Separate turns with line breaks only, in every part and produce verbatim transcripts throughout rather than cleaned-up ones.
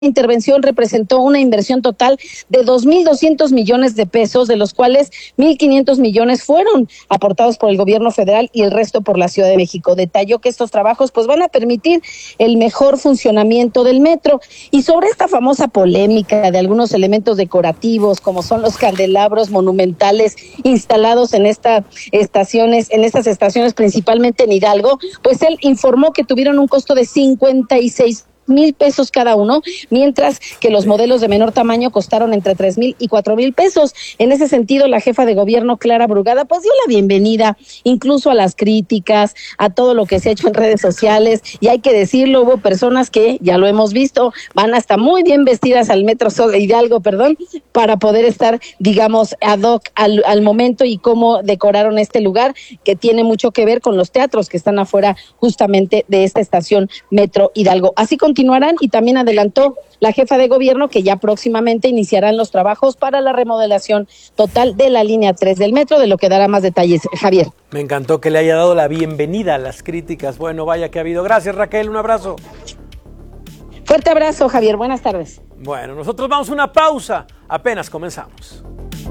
intervención representó una inversión total de dos mil doscientos millones de pesos, de los cuales mil quinientos millones fueron aportados por el gobierno federal y el resto por la Ciudad de México. Detalló que estos trabajos pues van a permitir el mejor funcionamiento del metro. Y sobre esta famosa polémica de algunos elementos decorativos, como son los candelabros monumentales instalados en estas estaciones, en estas estaciones principalmente en Hidalgo, pues él informó que tuvieron un costo de cincuenta y seis mil pesos cada uno, mientras que los modelos de menor tamaño costaron entre tres mil y cuatro mil pesos. En ese sentido, la jefa de gobierno, Clara Brugada, pues dio la bienvenida incluso a las críticas, a todo lo que se ha hecho en redes sociales, y hay que decirlo, hubo personas que, ya lo hemos visto, van hasta muy bien vestidas al Metro Sol Hidalgo, perdón, para poder estar, digamos, ad hoc al, al momento y cómo decoraron este lugar, que tiene mucho que ver con los teatros que están afuera justamente de esta estación Metro Hidalgo. Así continuarán, y también adelantó la jefa de gobierno que ya próximamente iniciarán los trabajos para la remodelación total de la línea tres del metro, de lo que dará más detalles Javier.
Me encantó que le haya dado la bienvenida a las críticas. Bueno, vaya que ha habido. Gracias, Raquel, un abrazo.
Fuerte abrazo, Javier, buenas tardes.
Bueno, nosotros vamos a una pausa, apenas comenzamos.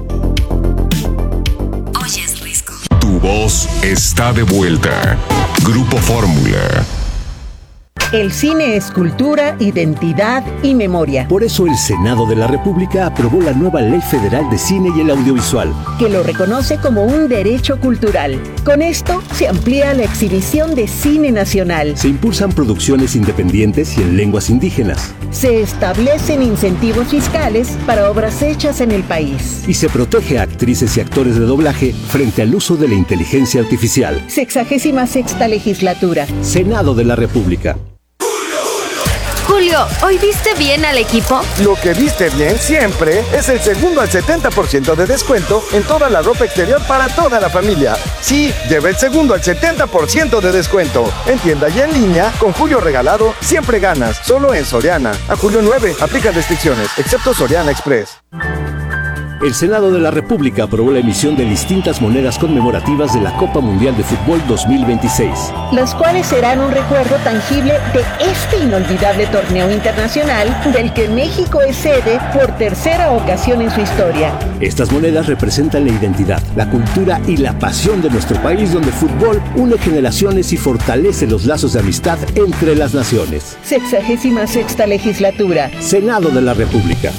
Oyes Risco.
Tu voz está de vuelta. Grupo Fórmula.
El cine es cultura, identidad y memoria.
Por eso el Senado de la República aprobó la nueva Ley Federal de Cine y el Audiovisual,
que lo reconoce como un derecho cultural. Con esto se amplía la exhibición de cine nacional.
Se impulsan producciones independientes y en lenguas indígenas.
Se establecen incentivos fiscales para obras hechas en el país.
Y se protege a actrices y actores de doblaje frente al uso de la inteligencia artificial.
Sexagésima sexta legislatura.
Senado de la República.
Julio, ¿hoy viste bien al equipo?
Lo que viste bien siempre es el segundo al setenta por ciento de descuento en toda la ropa exterior para toda la familia. Sí, lleva el segundo al setenta por ciento de descuento. En tienda y en línea, con Julio regalado, siempre ganas. Solo en Soriana. A julio nueve, aplica restricciones, excepto Soriana Express.
El Senado de la República aprobó la emisión de distintas monedas conmemorativas de la Copa Mundial de Fútbol dos mil veintiséis.
Las cuales serán un recuerdo tangible de este inolvidable torneo internacional del que México es sede por tercera ocasión en su historia.
Estas monedas representan la identidad, la cultura y la pasión de nuestro país, donde el fútbol une generaciones y fortalece los lazos de amistad entre las naciones.
Sexagésima sexta legislatura.
Senado de la República.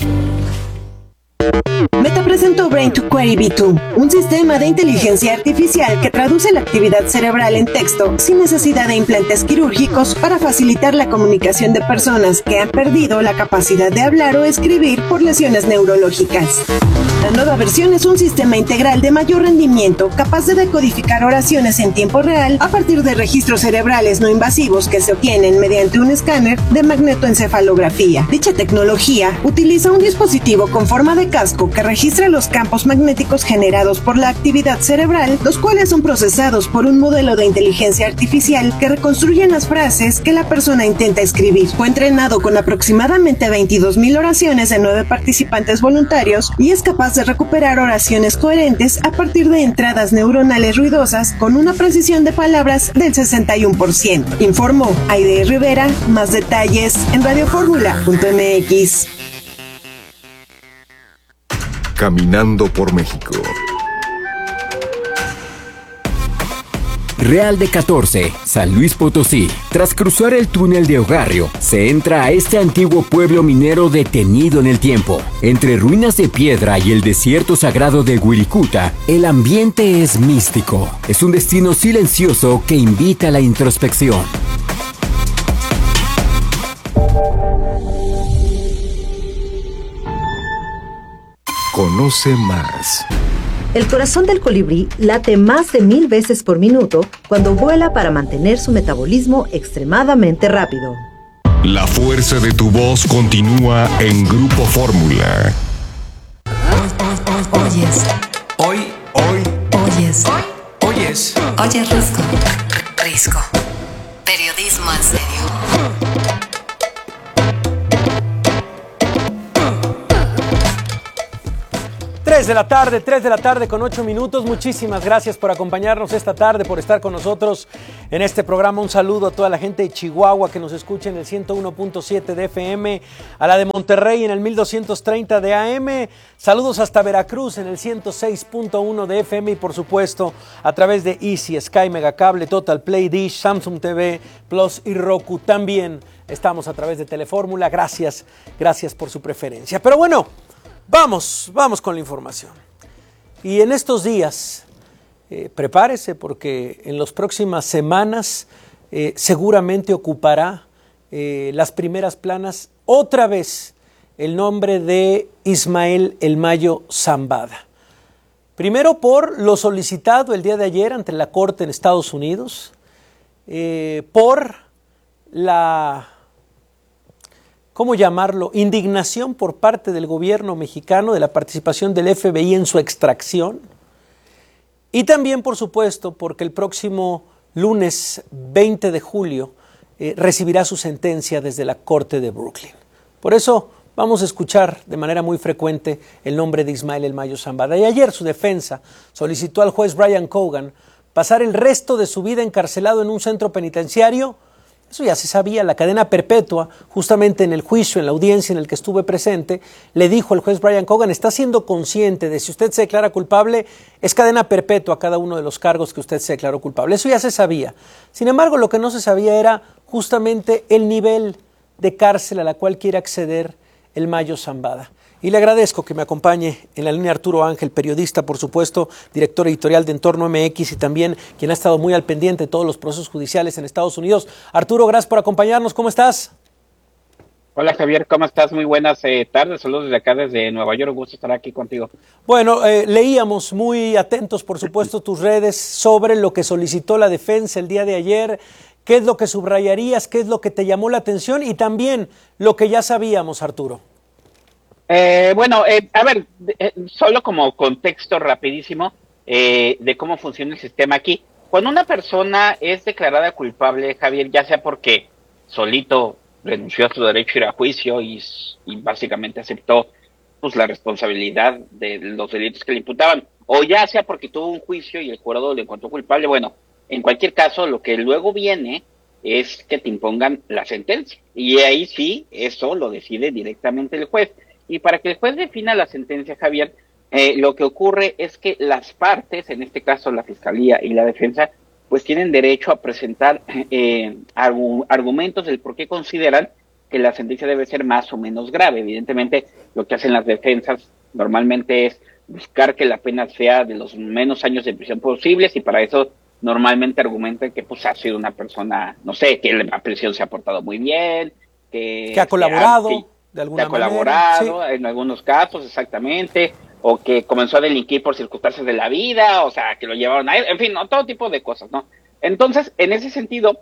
Meta presentó Brain to Query V dos, un sistema de inteligencia artificial que traduce la actividad cerebral en texto sin necesidad de implantes quirúrgicos para facilitar la comunicación de personas que han perdido la capacidad de hablar o escribir por lesiones neurológicas. La nueva versión es un sistema integral de mayor rendimiento capaz de decodificar oraciones en tiempo real a partir de registros cerebrales no invasivos que se obtienen mediante un escáner de magnetoencefalografía. Dicha tecnología utiliza un dispositivo con forma de casco que registra los campos magnéticos generados por la actividad cerebral, los cuales son procesados por un modelo de inteligencia artificial que reconstruyen las frases que la persona intenta escribir. Fue entrenado con aproximadamente veintidós mil oraciones de nueve participantes voluntarios y es capaz de recuperar oraciones coherentes a partir de entradas neuronales ruidosas con una precisión de palabras del sesenta y uno por ciento. Informó Aide Rivera. Más detalles en radio fórmula punto m x.
Caminando por México.
Real de catorce, San Luis Potosí. Tras cruzar el túnel de Ogarrio, se entra a este antiguo pueblo minero detenido en el tiempo. Entre ruinas de piedra y el desierto sagrado de Wirikuta, el ambiente es místico. Es un destino silencioso que invita a la introspección.
Conoce más.
El corazón del colibrí late más de mil veces por minuto cuando vuela para mantener su metabolismo extremadamente rápido.
La fuerza de tu voz continúa en Grupo Fórmula.
Oyes.
Hoy, hoy.
Oyes.
Hoy. Oyes.
Oyes Risco. Risco. Periodismo en serio.
tres de la tarde, tres de la tarde con ocho minutos. Muchísimas gracias por acompañarnos esta tarde, por estar con nosotros en este programa. Un saludo a toda la gente de Chihuahua que nos escucha en el ciento uno punto siete de F M, a la de Monterrey en el mil doscientos treinta de A M. Saludos hasta Veracruz en el ciento seis punto uno de F M y por supuesto a través de Easy, Sky, Megacable, Total Play, Dish, Samsung T V Plus y Roku. También estamos a través de Telefórmula. Gracias, gracias por su preferencia. Pero bueno, Vamos, vamos con la información. Y en estos días, eh, prepárese porque en las próximas semanas eh, seguramente ocupará eh, las primeras planas otra vez el nombre de Ismael El Mayo Zambada. Primero por lo solicitado el día de ayer ante la Corte en Estados Unidos, eh, por la... ¿cómo llamarlo?, indignación por parte del gobierno mexicano de la participación del F B I en su extracción. Y también, por supuesto, porque el próximo lunes veinte de julio eh, recibirá su sentencia desde la Corte de Brooklyn. Por eso vamos a escuchar de manera muy frecuente el nombre de Ismael El Mayo Zambada. Y ayer su defensa solicitó al juez Brian Cogan pasar el resto de su vida encarcelado en un centro penitenciario. Eso ya se sabía, la cadena perpetua, justamente en el juicio, en la audiencia en el que estuve presente, le dijo el juez Brian Cogan, está siendo consciente de si usted se declara culpable, es cadena perpetua a cada uno de los cargos que usted se declaró culpable. Eso ya se sabía. Sin embargo, lo que no se sabía era justamente el nivel de cárcel a la cual quiere acceder El Mayo Zambada. Y le agradezco que me acompañe en la línea Arturo Ángel, periodista, por supuesto, director editorial de Entorno M X y también quien ha estado muy al pendiente de todos los procesos judiciales en Estados Unidos. Arturo, gracias por acompañarnos. ¿Cómo estás?
Hola Javier, ¿cómo estás? Muy buenas eh, tardes. Saludos desde acá, desde Nueva York. Un gusto estar aquí contigo.
Bueno, eh, leíamos muy atentos, por supuesto, tus redes sobre lo que solicitó la defensa el día de ayer. ¿Qué es lo que subrayarías? ¿Qué es lo que te llamó la atención? Y también lo que ya sabíamos, Arturo.
Eh, bueno, eh, a ver, eh, solo como contexto rapidísimo eh, de cómo funciona el sistema aquí. Cuando una persona es declarada culpable, Javier, ya sea porque solito renunció a su derecho a ir a juicio y, y básicamente aceptó pues la responsabilidad de los delitos que le imputaban, o ya sea porque tuvo un juicio y el jurado le encontró culpable, bueno, en cualquier caso, lo que luego viene es que te impongan la sentencia. Y ahí sí, eso lo decide directamente el juez. Y para que el juez defina la sentencia, Javier, eh, lo que ocurre es que las partes, en este caso la Fiscalía y la Defensa, pues tienen derecho a presentar eh, argu- argumentos del por qué consideran que la sentencia debe ser más o menos grave. Evidentemente, lo que hacen las defensas normalmente es buscar que la pena sea de los menos años de prisión posibles y para eso normalmente argumentan que pues ha sido una persona, no sé, que la prisión se ha portado muy bien, que,
que ha colaborado.
Que ha,
de alguna
que ha colaborado,
manera, sí.
En algunos casos, exactamente, o que comenzó a delinquir por circunstancias de la vida, o sea, que lo llevaron a él, en fin, ¿no? Todo tipo de cosas, ¿no? Entonces, en ese sentido,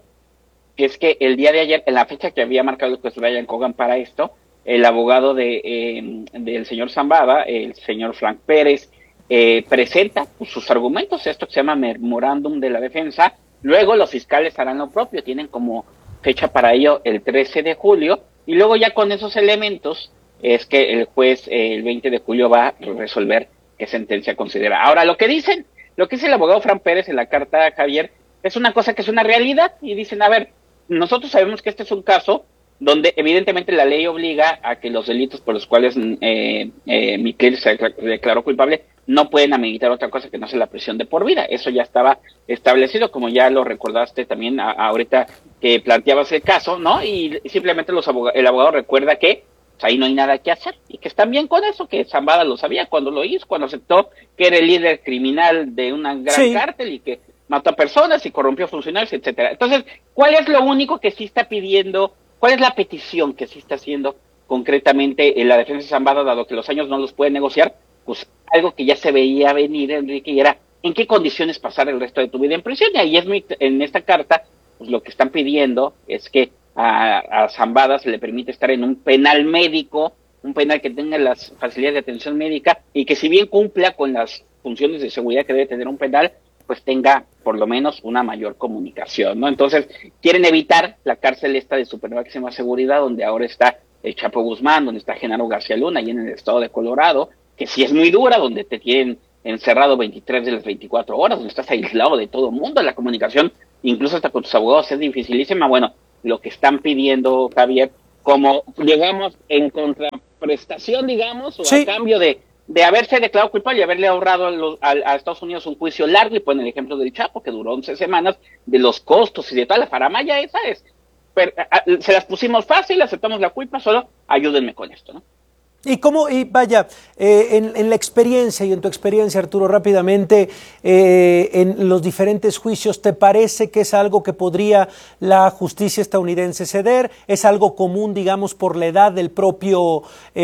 es que el día de ayer, en la fecha que había marcado el juez Brian Cogan para esto, el abogado de eh, del señor Zambada, el señor Frank Pérez, eh, presenta pues, sus argumentos, esto que se llama memorándum de la defensa, luego los fiscales harán lo propio, tienen como fecha para ello el trece de julio, y luego ya con esos elementos es que el juez eh, el veinte de julio va a resolver qué sentencia considera. Ahora, lo que dicen, lo que dice el abogado Fran Pérez en la carta, Javier, es una cosa que es una realidad, y dicen, a ver, nosotros sabemos que este es un caso donde evidentemente la ley obliga a que los delitos por los cuales eh, eh, mi cliente se declaró culpable no pueden ameritar otra cosa que no sea la prisión de por vida. Eso ya estaba establecido, como ya lo recordaste también a, a ahorita que planteabas el caso, ¿no? Y simplemente los abog- el abogado recuerda que pues, ahí no hay nada que hacer y que están bien con eso, que Zambada lo sabía cuando lo hizo, cuando aceptó que era el líder criminal de una gran
sí.
cártel y que mató a personas y corrompió funcionarios, etcétera. Entonces, ¿cuál es lo único que sí está pidiendo? ¿Cuál es la petición que sí está haciendo concretamente en la defensa de Zambada, dado que los años no los puede negociar? Pues algo que ya se veía venir, Enrique, y era en qué condiciones pasar el resto de tu vida en prisión. Y ahí es muy, en esta carta, pues lo que están pidiendo es que a, a Zambada se le permite estar en un penal médico, un penal que tenga las facilidades de atención médica y que si bien cumpla con las funciones de seguridad que debe tener un penal, pues tenga por lo menos una mayor comunicación, ¿no? Entonces, quieren evitar la cárcel esta de super máxima seguridad, donde ahora está el Chapo Guzmán, donde está Genaro García Luna, y en el estado de Colorado, que sí es muy dura, donde te tienen encerrado veintitrés de las veinticuatro horas, donde estás aislado de todo el mundo, la comunicación, incluso hasta con tus abogados, es dificilísima. Bueno, lo que están pidiendo, Javier, como, digamos, en contraprestación, digamos, o sí. a cambio de, de haberse declarado culpable y haberle ahorrado a, los, a, a Estados Unidos un juicio largo, y ponen el ejemplo del Chapo, que duró once semanas, de los costos y de toda la faramaya esa es, pero, a, se las pusimos fácil, aceptamos la culpa, solo ayúdenme con esto, ¿no?
Y cómo, y vaya, eh, en, en la experiencia y en tu experiencia, Arturo, rápidamente, eh, en los diferentes juicios, ¿te parece que es algo que podría la justicia estadounidense ceder? ¿Es algo común, digamos, por la edad del propio,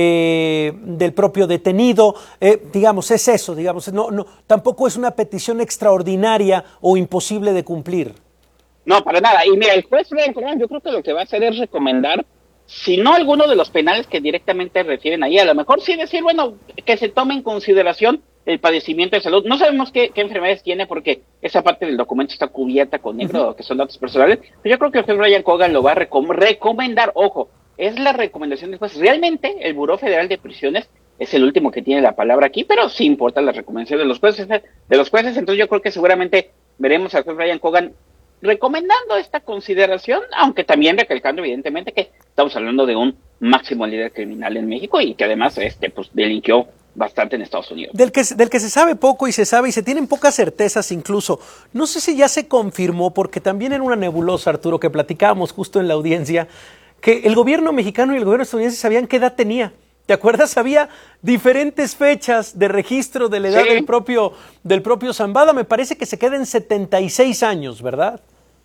eh, del propio detenido? Eh, digamos, es eso, digamos, no, no, tampoco es una petición extraordinaria o imposible de cumplir.
No, para nada. Y mira, el juez Brian Cogan, yo creo que lo que va a hacer es recomendar, si no alguno de los penales que directamente reciben ahí, a lo mejor sí decir, bueno, que se tome en consideración el padecimiento de salud. No sabemos qué, qué enfermedades tiene, porque esa parte del documento está cubierta con negro, uh-huh. que son datos personales, pero yo creo que el juez Brian Cogan lo va a recom- recomendar. Ojo, es la recomendación del juez. Realmente el Buró Federal de Prisiones es el último que tiene la palabra aquí, pero sí importa la recomendación de los jueces, de los jueces. Entonces yo creo que seguramente veremos al juez Brian Cogan recomendando esta consideración, aunque también recalcando evidentemente que estamos hablando de un máximo líder criminal en México y que además este pues delinquió bastante en Estados Unidos.
Del que, del que se sabe poco y se sabe y se tienen pocas certezas incluso. No sé si ya se confirmó, porque también era una nebulosa, Arturo, que platicábamos justo en la audiencia, que el gobierno mexicano y el gobierno estadounidense sabían qué edad tenía. ¿Te acuerdas? Había diferentes fechas de registro de la edad sí. del propio del propio Zambada. Me parece que se queda en setenta y seis años, ¿verdad?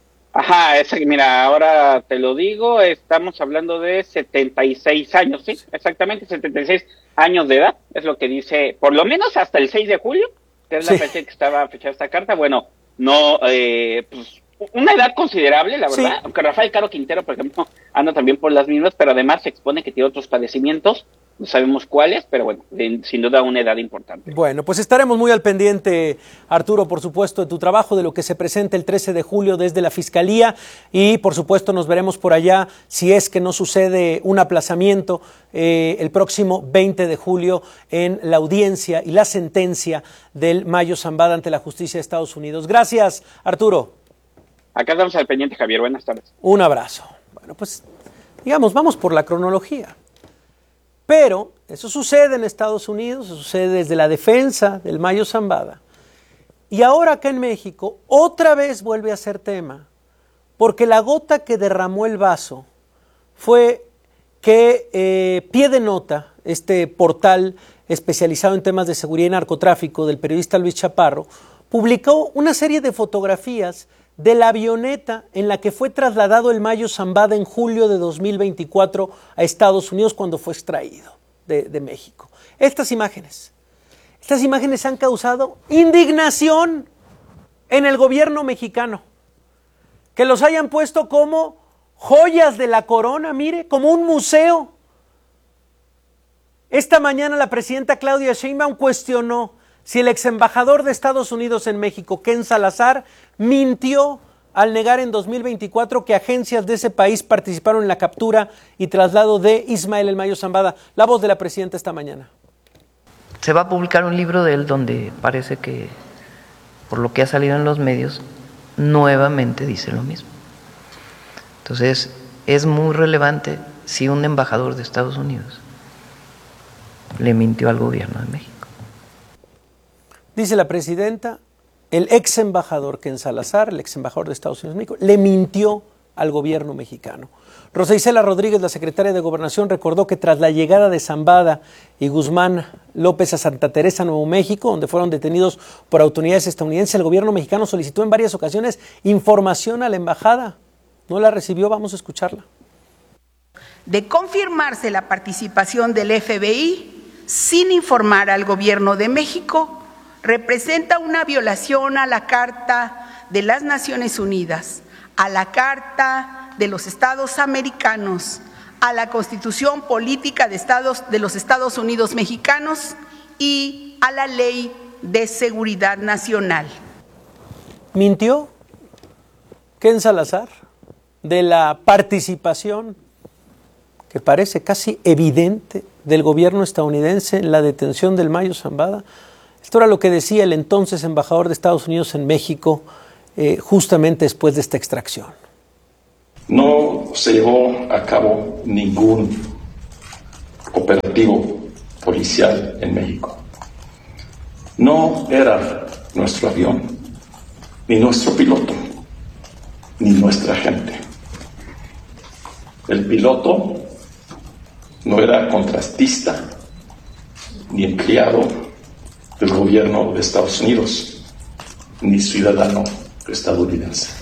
Ajá, ese, mira, ahora te lo digo, estamos hablando de setenta y seis años, ¿sí? Exactamente, setenta y seis años de edad, es lo que dice, por lo menos hasta el seis de julio, que es la sí. fecha que estaba fechada esta carta. Bueno, no, eh, pues, una edad considerable, la verdad, sí. aunque Rafael Caro Quintero, por ejemplo, anda también por las mismas, pero además se expone que tiene otros padecimientos. No sabemos cuáles, pero bueno, de, sin duda una edad importante.
Bueno, pues estaremos muy al pendiente, Arturo, por supuesto, de tu trabajo, de lo que se presenta el trece de julio desde la Fiscalía, y por supuesto nos veremos por allá si es que no sucede un aplazamiento eh, el próximo veinte de julio en la audiencia y la sentencia del Mayo Zambada ante la justicia de Estados Unidos. Gracias, Arturo.
Acá estamos al pendiente, Javier. Buenas tardes.
Un abrazo. Bueno, pues digamos, vamos por la cronología. Pero eso sucede en Estados Unidos, eso sucede desde la defensa del Mayo Zambada. Y ahora acá en México otra vez vuelve a ser tema, porque la gota que derramó el vaso fue que eh, Pie de Nota, este portal especializado en temas de seguridad y narcotráfico del periodista Luis Chaparro, publicó una serie de fotografías de la avioneta en la que fue trasladado el Mayo Zambada en julio de dos mil veinticuatro a Estados Unidos cuando fue extraído de, de México. Estas imágenes, estas imágenes han causado indignación en el gobierno mexicano. Que los hayan puesto como joyas de la corona, mire, como un museo. Esta mañana la presidenta Claudia Sheinbaum cuestionó si el ex embajador de Estados Unidos en México, Ken Salazar, mintió al negar en dos mil veinticuatro que agencias de ese país participaron en la captura y traslado de Ismael El Mayo Zambada. La voz de la presidenta esta mañana.
Se va a publicar un libro de él donde parece que, por lo que ha salido en los medios, nuevamente dice lo mismo. Entonces, es muy relevante si un embajador de Estados Unidos le mintió al gobierno de México.
Dice la presidenta, el ex embajador Ken Salazar, el ex embajador de Estados Unidos en México, le mintió al gobierno mexicano. Rosa Isela Rodríguez, la secretaria de Gobernación, recordó que tras la llegada de Zambada y Guzmán López a Santa Teresa, Nuevo México, donde fueron detenidos por autoridades estadounidenses, el gobierno mexicano solicitó en varias ocasiones información a la embajada. No la recibió, vamos a escucharla.
De confirmarse la participación del F B I sin informar al gobierno de México, representa una violación a la Carta de las Naciones Unidas, a la Carta de los Estados Americanos, a la Constitución Política de, Estados, de los Estados Unidos Mexicanos y a la Ley de Seguridad Nacional.
¿Mintió Ken Salazar de la participación que parece casi evidente del gobierno estadounidense en la detención del Mayo Zambada? Esto era lo que decía el entonces embajador de Estados Unidos en México eh, justamente después de esta extracción.
No se llevó a cabo ningún operativo policial en México. No era nuestro avión, ni nuestro piloto, ni nuestra gente. El piloto no era contratista ni empleado del gobierno de Estados Unidos, ni ciudadano estadounidense.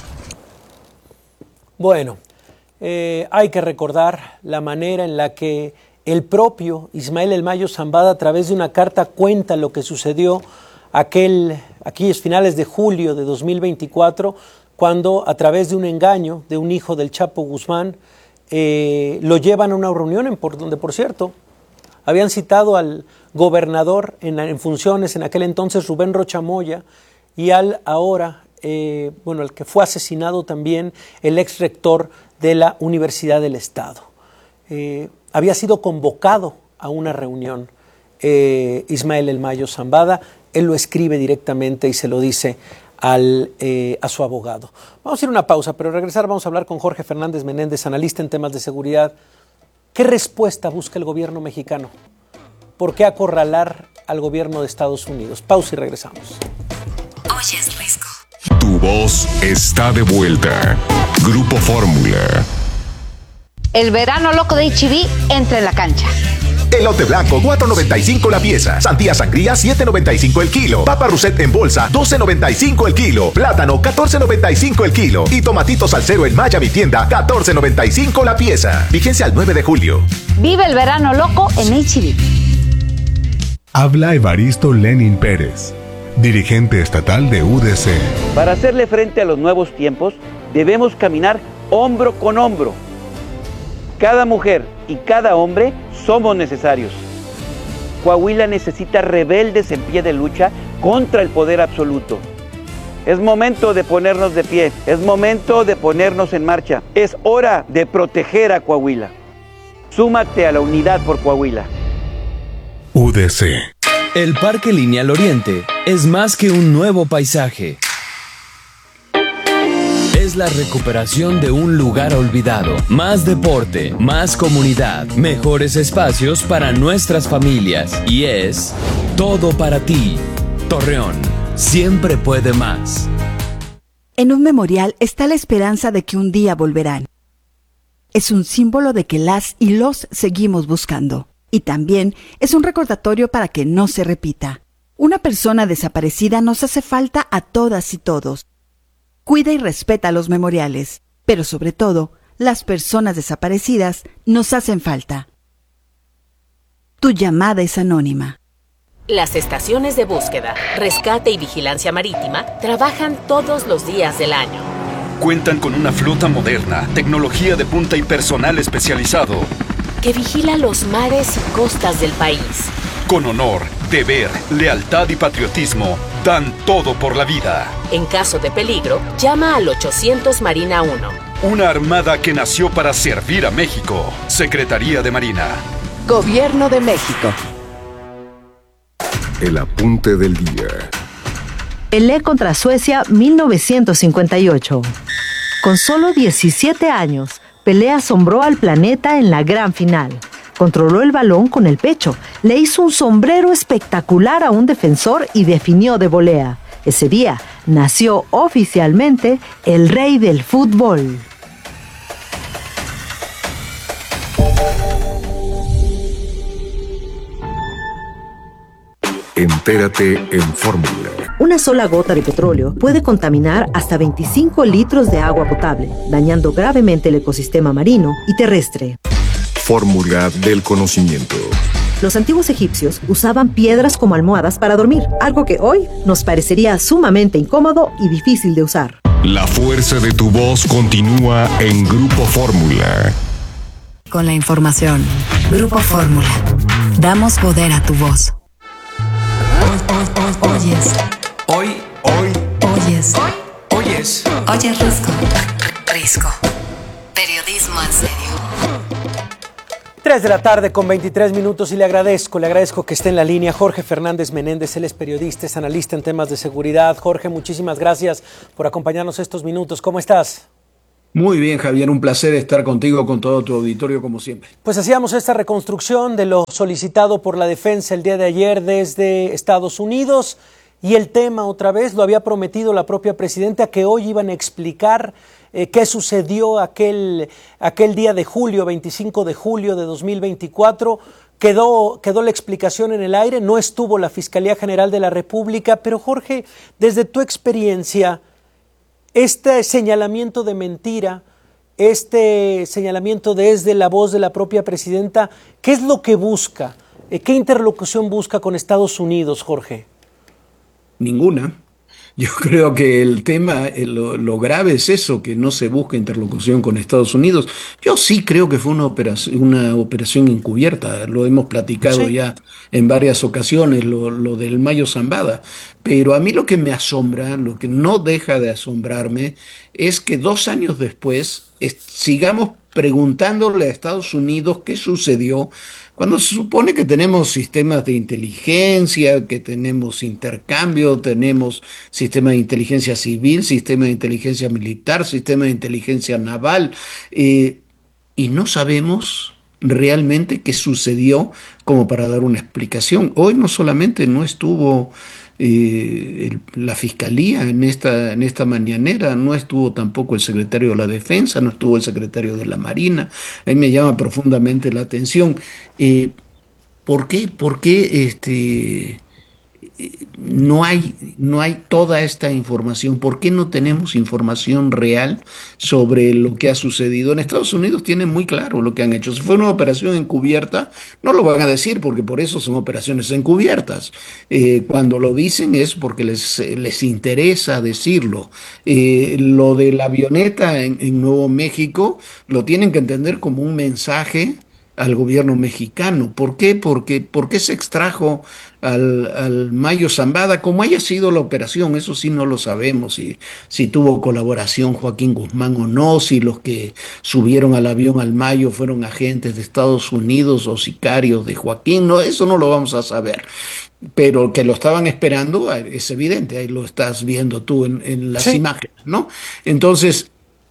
Bueno, eh, hay que recordar la manera en la que el propio Ismael El Mayo Zambada, a través de una carta, cuenta lo que sucedió aquel, aquellos finales de julio de dos mil veinticuatro, cuando a través de un engaño de un hijo del Chapo Guzmán, eh, lo llevan a una reunión en por, donde, por cierto, habían citado al gobernador en, en funciones en aquel entonces, Rubén Rocha Moya, y al ahora, eh, bueno, el que fue asesinado también, el ex rector de la Universidad del Estado. Eh, había sido convocado a una reunión eh, Ismael El Mayo Zambada. Él lo escribe directamente y se lo dice al, eh, a su abogado. Vamos a ir a una pausa, pero al regresar vamos a hablar con Jorge Fernández Menéndez, analista en temas de seguridad. ¿Qué respuesta busca el gobierno mexicano? ¿Por qué acorralar al gobierno de Estados Unidos? Pausa y regresamos.
Oyes Risco.
Tu voz está de vuelta. Grupo Fórmula.
El verano loco de H E B entra en la cancha.
Elote blanco, cuatro noventa y cinco la pieza. Sandía sangría, siete noventa y cinco el kilo. Papa Rousset en bolsa, doce noventa y cinco el kilo. Plátano, catorce noventa y cinco el kilo. Y tomatitos salsero en Maya Mi Tienda, catorce noventa y cinco la pieza. Vigencia al nueve de julio.
Vive el verano loco en H E B.
Habla Evaristo Lenin Pérez, dirigente estatal de U D C.
Para hacerle frente a los nuevos tiempos, debemos caminar hombro con hombro. Cada mujer y cada hombre somos necesarios. Coahuila necesita rebeldes en pie de lucha contra el poder absoluto. Es momento de ponernos de pie, es momento de ponernos en marcha. Es hora de proteger a Coahuila. Súmate a la unidad por Coahuila.
U D C.
El Parque Lineal Oriente es más que un nuevo paisaje. Es la recuperación de un lugar olvidado. Más deporte, más comunidad, mejores espacios para nuestras familias. Y es todo para ti. Torreón, siempre puede más.
En un memorial está la esperanza de que un día volverán. Es un símbolo de que las y los seguimos buscando. Y también es un recordatorio para que no se repita. Una persona desaparecida nos hace falta a todas y todos. Cuida y respeta los memoriales, pero sobre todo, las personas desaparecidas nos hacen falta. Tu llamada es anónima.
Las estaciones de búsqueda, rescate y vigilancia marítima trabajan todos los días del año.
Cuentan con una flota moderna, tecnología de punta y personal especializado,
que vigila los mares y costas del país.
Con honor, deber, lealtad y patriotismo, dan todo por la vida.
En caso de peligro, llama al ochocientos Marina uno.
Una armada que nació para servir a México. Secretaría de Marina.
Gobierno de México.
El apunte del día.
Pelé contra Suecia mil novecientos cincuenta y ocho. Con solo diecisiete años, Pelé asombró al planeta en la gran final. Controló el balón con el pecho, le hizo un sombrero espectacular a un defensor y definió de volea. Ese día nació oficialmente el rey del fútbol.
Entérate en Fórmula.
Una sola gota de petróleo puede contaminar hasta veinticinco litros de agua potable, dañando gravemente el ecosistema marino y terrestre.
Fórmula del conocimiento.
Los antiguos egipcios usaban piedras como almohadas para dormir, algo que hoy nos parecería sumamente incómodo y difícil de usar.
La fuerza de tu voz continúa en Grupo Fórmula.
Con la información. Grupo Fórmula. Damos poder a tu voz. Oyes.
Hoy, hoy,
Oyes.
hoy, oyes.
Oyes Risco. Risco. Periodismo en serio.
tres de la tarde con veintitrés minutos y le agradezco, le agradezco que esté en la línea Jorge Fernández Menéndez, él es periodista, es analista en temas de seguridad. Jorge, muchísimas gracias por acompañarnos estos minutos. ¿Cómo estás?
Muy bien, Javier, un placer estar contigo, con todo tu auditorio, como siempre.
Pues hacíamos esta reconstrucción de lo solicitado por la defensa el día de ayer desde Estados Unidos y el tema otra vez lo había prometido la propia presidenta que hoy iban a explicar eh, qué sucedió aquel, aquel día de julio, veinticinco de julio de dos mil veinticuatro. Quedó, quedó la explicación en el aire, no estuvo la Fiscalía General de la República, pero Jorge, desde tu experiencia, este señalamiento de mentira, este señalamiento desde la voz de la propia presidenta, ¿qué es lo que busca? ¿Qué interlocución busca con Estados Unidos, Jorge?
Ninguna. Yo creo que el tema, lo, lo grave es eso, que no se busca interlocución con Estados Unidos. Yo sí creo que fue una operación, una operación encubierta, lo hemos platicado sí. ya en varias ocasiones, lo, lo del Mayo Zambada. Pero a mí lo que me asombra, lo que no deja de asombrarme, es que dos años después es, sigamos preguntándole a Estados Unidos qué sucedió, cuando se supone que tenemos sistemas de inteligencia, que tenemos intercambio, tenemos sistema de inteligencia civil, sistema de inteligencia militar, sistema de inteligencia naval, eh, y no sabemos realmente qué sucedió como para dar una explicación. Hoy no solamente no estuvo eh, el, la Fiscalía en esta, en esta mañanera, no estuvo tampoco el secretario de la Defensa, no estuvo el secretario de la Marina. A mí me llama profundamente la atención. Eh, ¿Por qué? ¿Por qué este, no hay, no hay toda esta información? ¿Por qué no tenemos información real sobre lo que ha sucedido? En Estados Unidos tienen muy claro lo que han hecho. Si fue una operación encubierta, no lo van a decir porque por eso son operaciones encubiertas. Eh, cuando lo dicen es porque les, les interesa decirlo. Eh, lo de la avioneta en, en Nuevo México lo tienen que entender como un mensaje al gobierno mexicano. ¿Por qué? Porque, porque se extrajo al, al Mayo Zambada, como haya sido la operación, eso sí no lo sabemos, si, si tuvo colaboración Joaquín Guzmán o no, si los que subieron al avión al Mayo fueron agentes de Estados Unidos o sicarios de Joaquín, no, eso no lo vamos a saber. Pero que lo estaban esperando es evidente, ahí lo estás viendo tú en, en las sí. imágenes, ¿no? Entonces,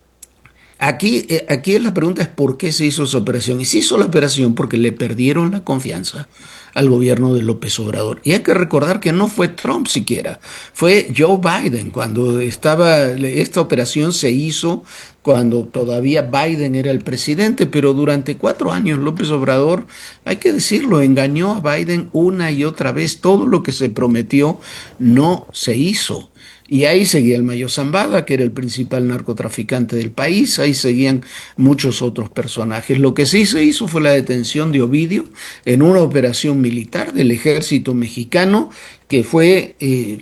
Aquí, eh, aquí la pregunta es por qué se hizo esa operación. Y se hizo la operación porque le perdieron la confianza al gobierno de López Obrador. Y hay que recordar que no fue Trump siquiera, fue Joe Biden. Cuando estaba, esta operación se hizo cuando todavía Biden era el presidente, pero durante cuatro años López Obrador, hay que decirlo, engañó a Biden una y otra vez. Todo lo que se prometió no se hizo. Y ahí seguía el Mayo Zambada, que era el principal narcotraficante del país, ahí seguían muchos otros personajes. Lo que sí se hizo fue la detención de Ovidio en una operación militar del ejército mexicano que fue eh,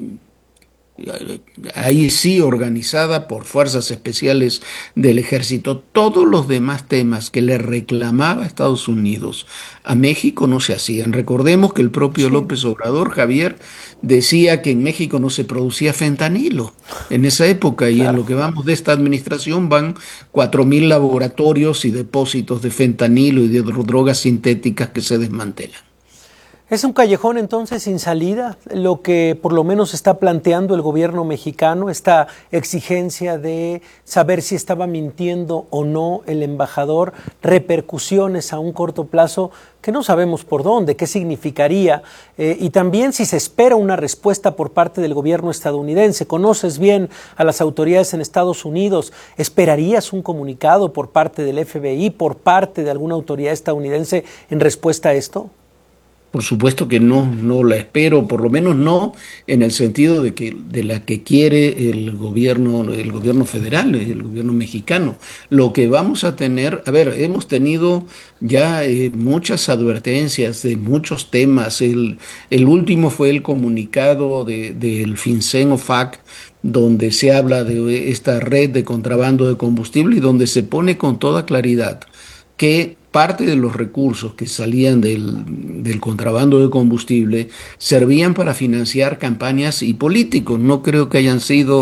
ahí sí organizada por fuerzas especiales del ejército. Todos los demás temas que le reclamaba Estados Unidos a México no se hacían. Recordemos que el propio sí. López Obrador, Javier, decía que en México no se producía fentanilo en esa época, y claro. en lo que vamos de esta administración van cuatro mil laboratorios y depósitos de fentanilo y de drogas sintéticas que se desmantelan.
¿Es un callejón entonces sin salida lo que por lo menos está planteando el gobierno mexicano, esta exigencia de saber si estaba mintiendo o no el embajador, repercusiones a un corto plazo que no sabemos por dónde, qué significaría, eh, y también si se espera una respuesta por parte del gobierno estadounidense? Conoces bien a las autoridades en Estados Unidos, ¿esperarías un comunicado por parte del F B I, por parte de alguna autoridad estadounidense en respuesta a esto?
Por supuesto que no, no la espero, por lo menos no en el sentido de que de la que quiere el gobierno, el gobierno federal, el gobierno mexicano. Lo que vamos a tener, a ver, hemos tenido ya eh, muchas advertencias de muchos temas. El, el último fue el comunicado de, del FinCEN OFAC, donde se habla de esta red de contrabando de combustible y donde se pone con toda claridad que parte de los recursos que salían del, del contrabando de combustible servían para financiar campañas y políticos. No creo que hayan sido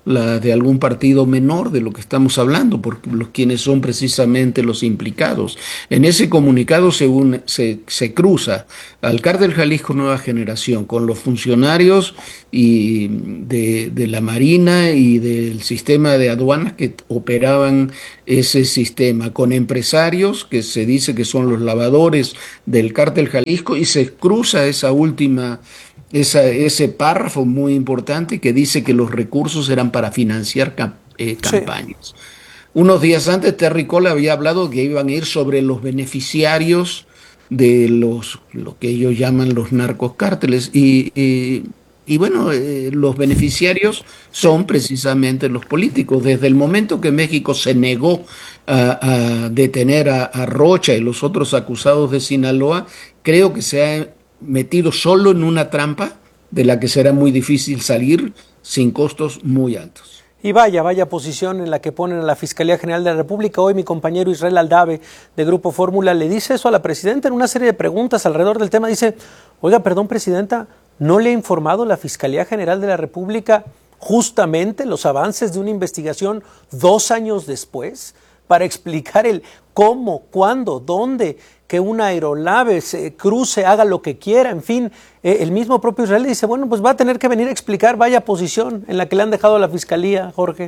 la de algún partido menor de lo que estamos hablando, porque los quienes son precisamente los implicados. En ese comunicado se, une, se, se cruza al Cártel Jalisco Nueva Generación con los funcionarios y de, de la Marina y del sistema de aduanas que operaban ese sistema, con empresarios que se dice que son los lavadores del Cártel Jalisco, y se cruza esa última Esa, ese párrafo muy importante que dice que los recursos eran para financiar camp eh, campañas. Sí. Unos días antes Terry Cole había hablado que iban a ir sobre los beneficiarios de los lo que ellos llaman los narcocárteles y, y, y bueno, eh, los beneficiarios son precisamente los políticos. Desde el momento que México se negó a, a detener a, a Rocha y los otros acusados de Sinaloa, creo que se ha metido solo en una trampa de la que será muy difícil salir sin costos muy altos.
Y vaya, vaya posición en la que ponen a la Fiscalía General de la República. Hoy mi compañero Israel Aldave de Grupo Fórmula le dice eso a la presidenta en una serie de preguntas alrededor del tema. Dice, oiga, perdón, presidenta, ¿no le ha informado la Fiscalía General de la República justamente los avances de una investigación dos años después para explicar el cómo, cuándo, dónde, que una aeronave se cruce, haga lo que quiera, en fin? Eh, el mismo propio Israel dice, bueno, pues va a tener que venir a explicar, vaya posición en la que le han dejado a la Fiscalía, Jorge.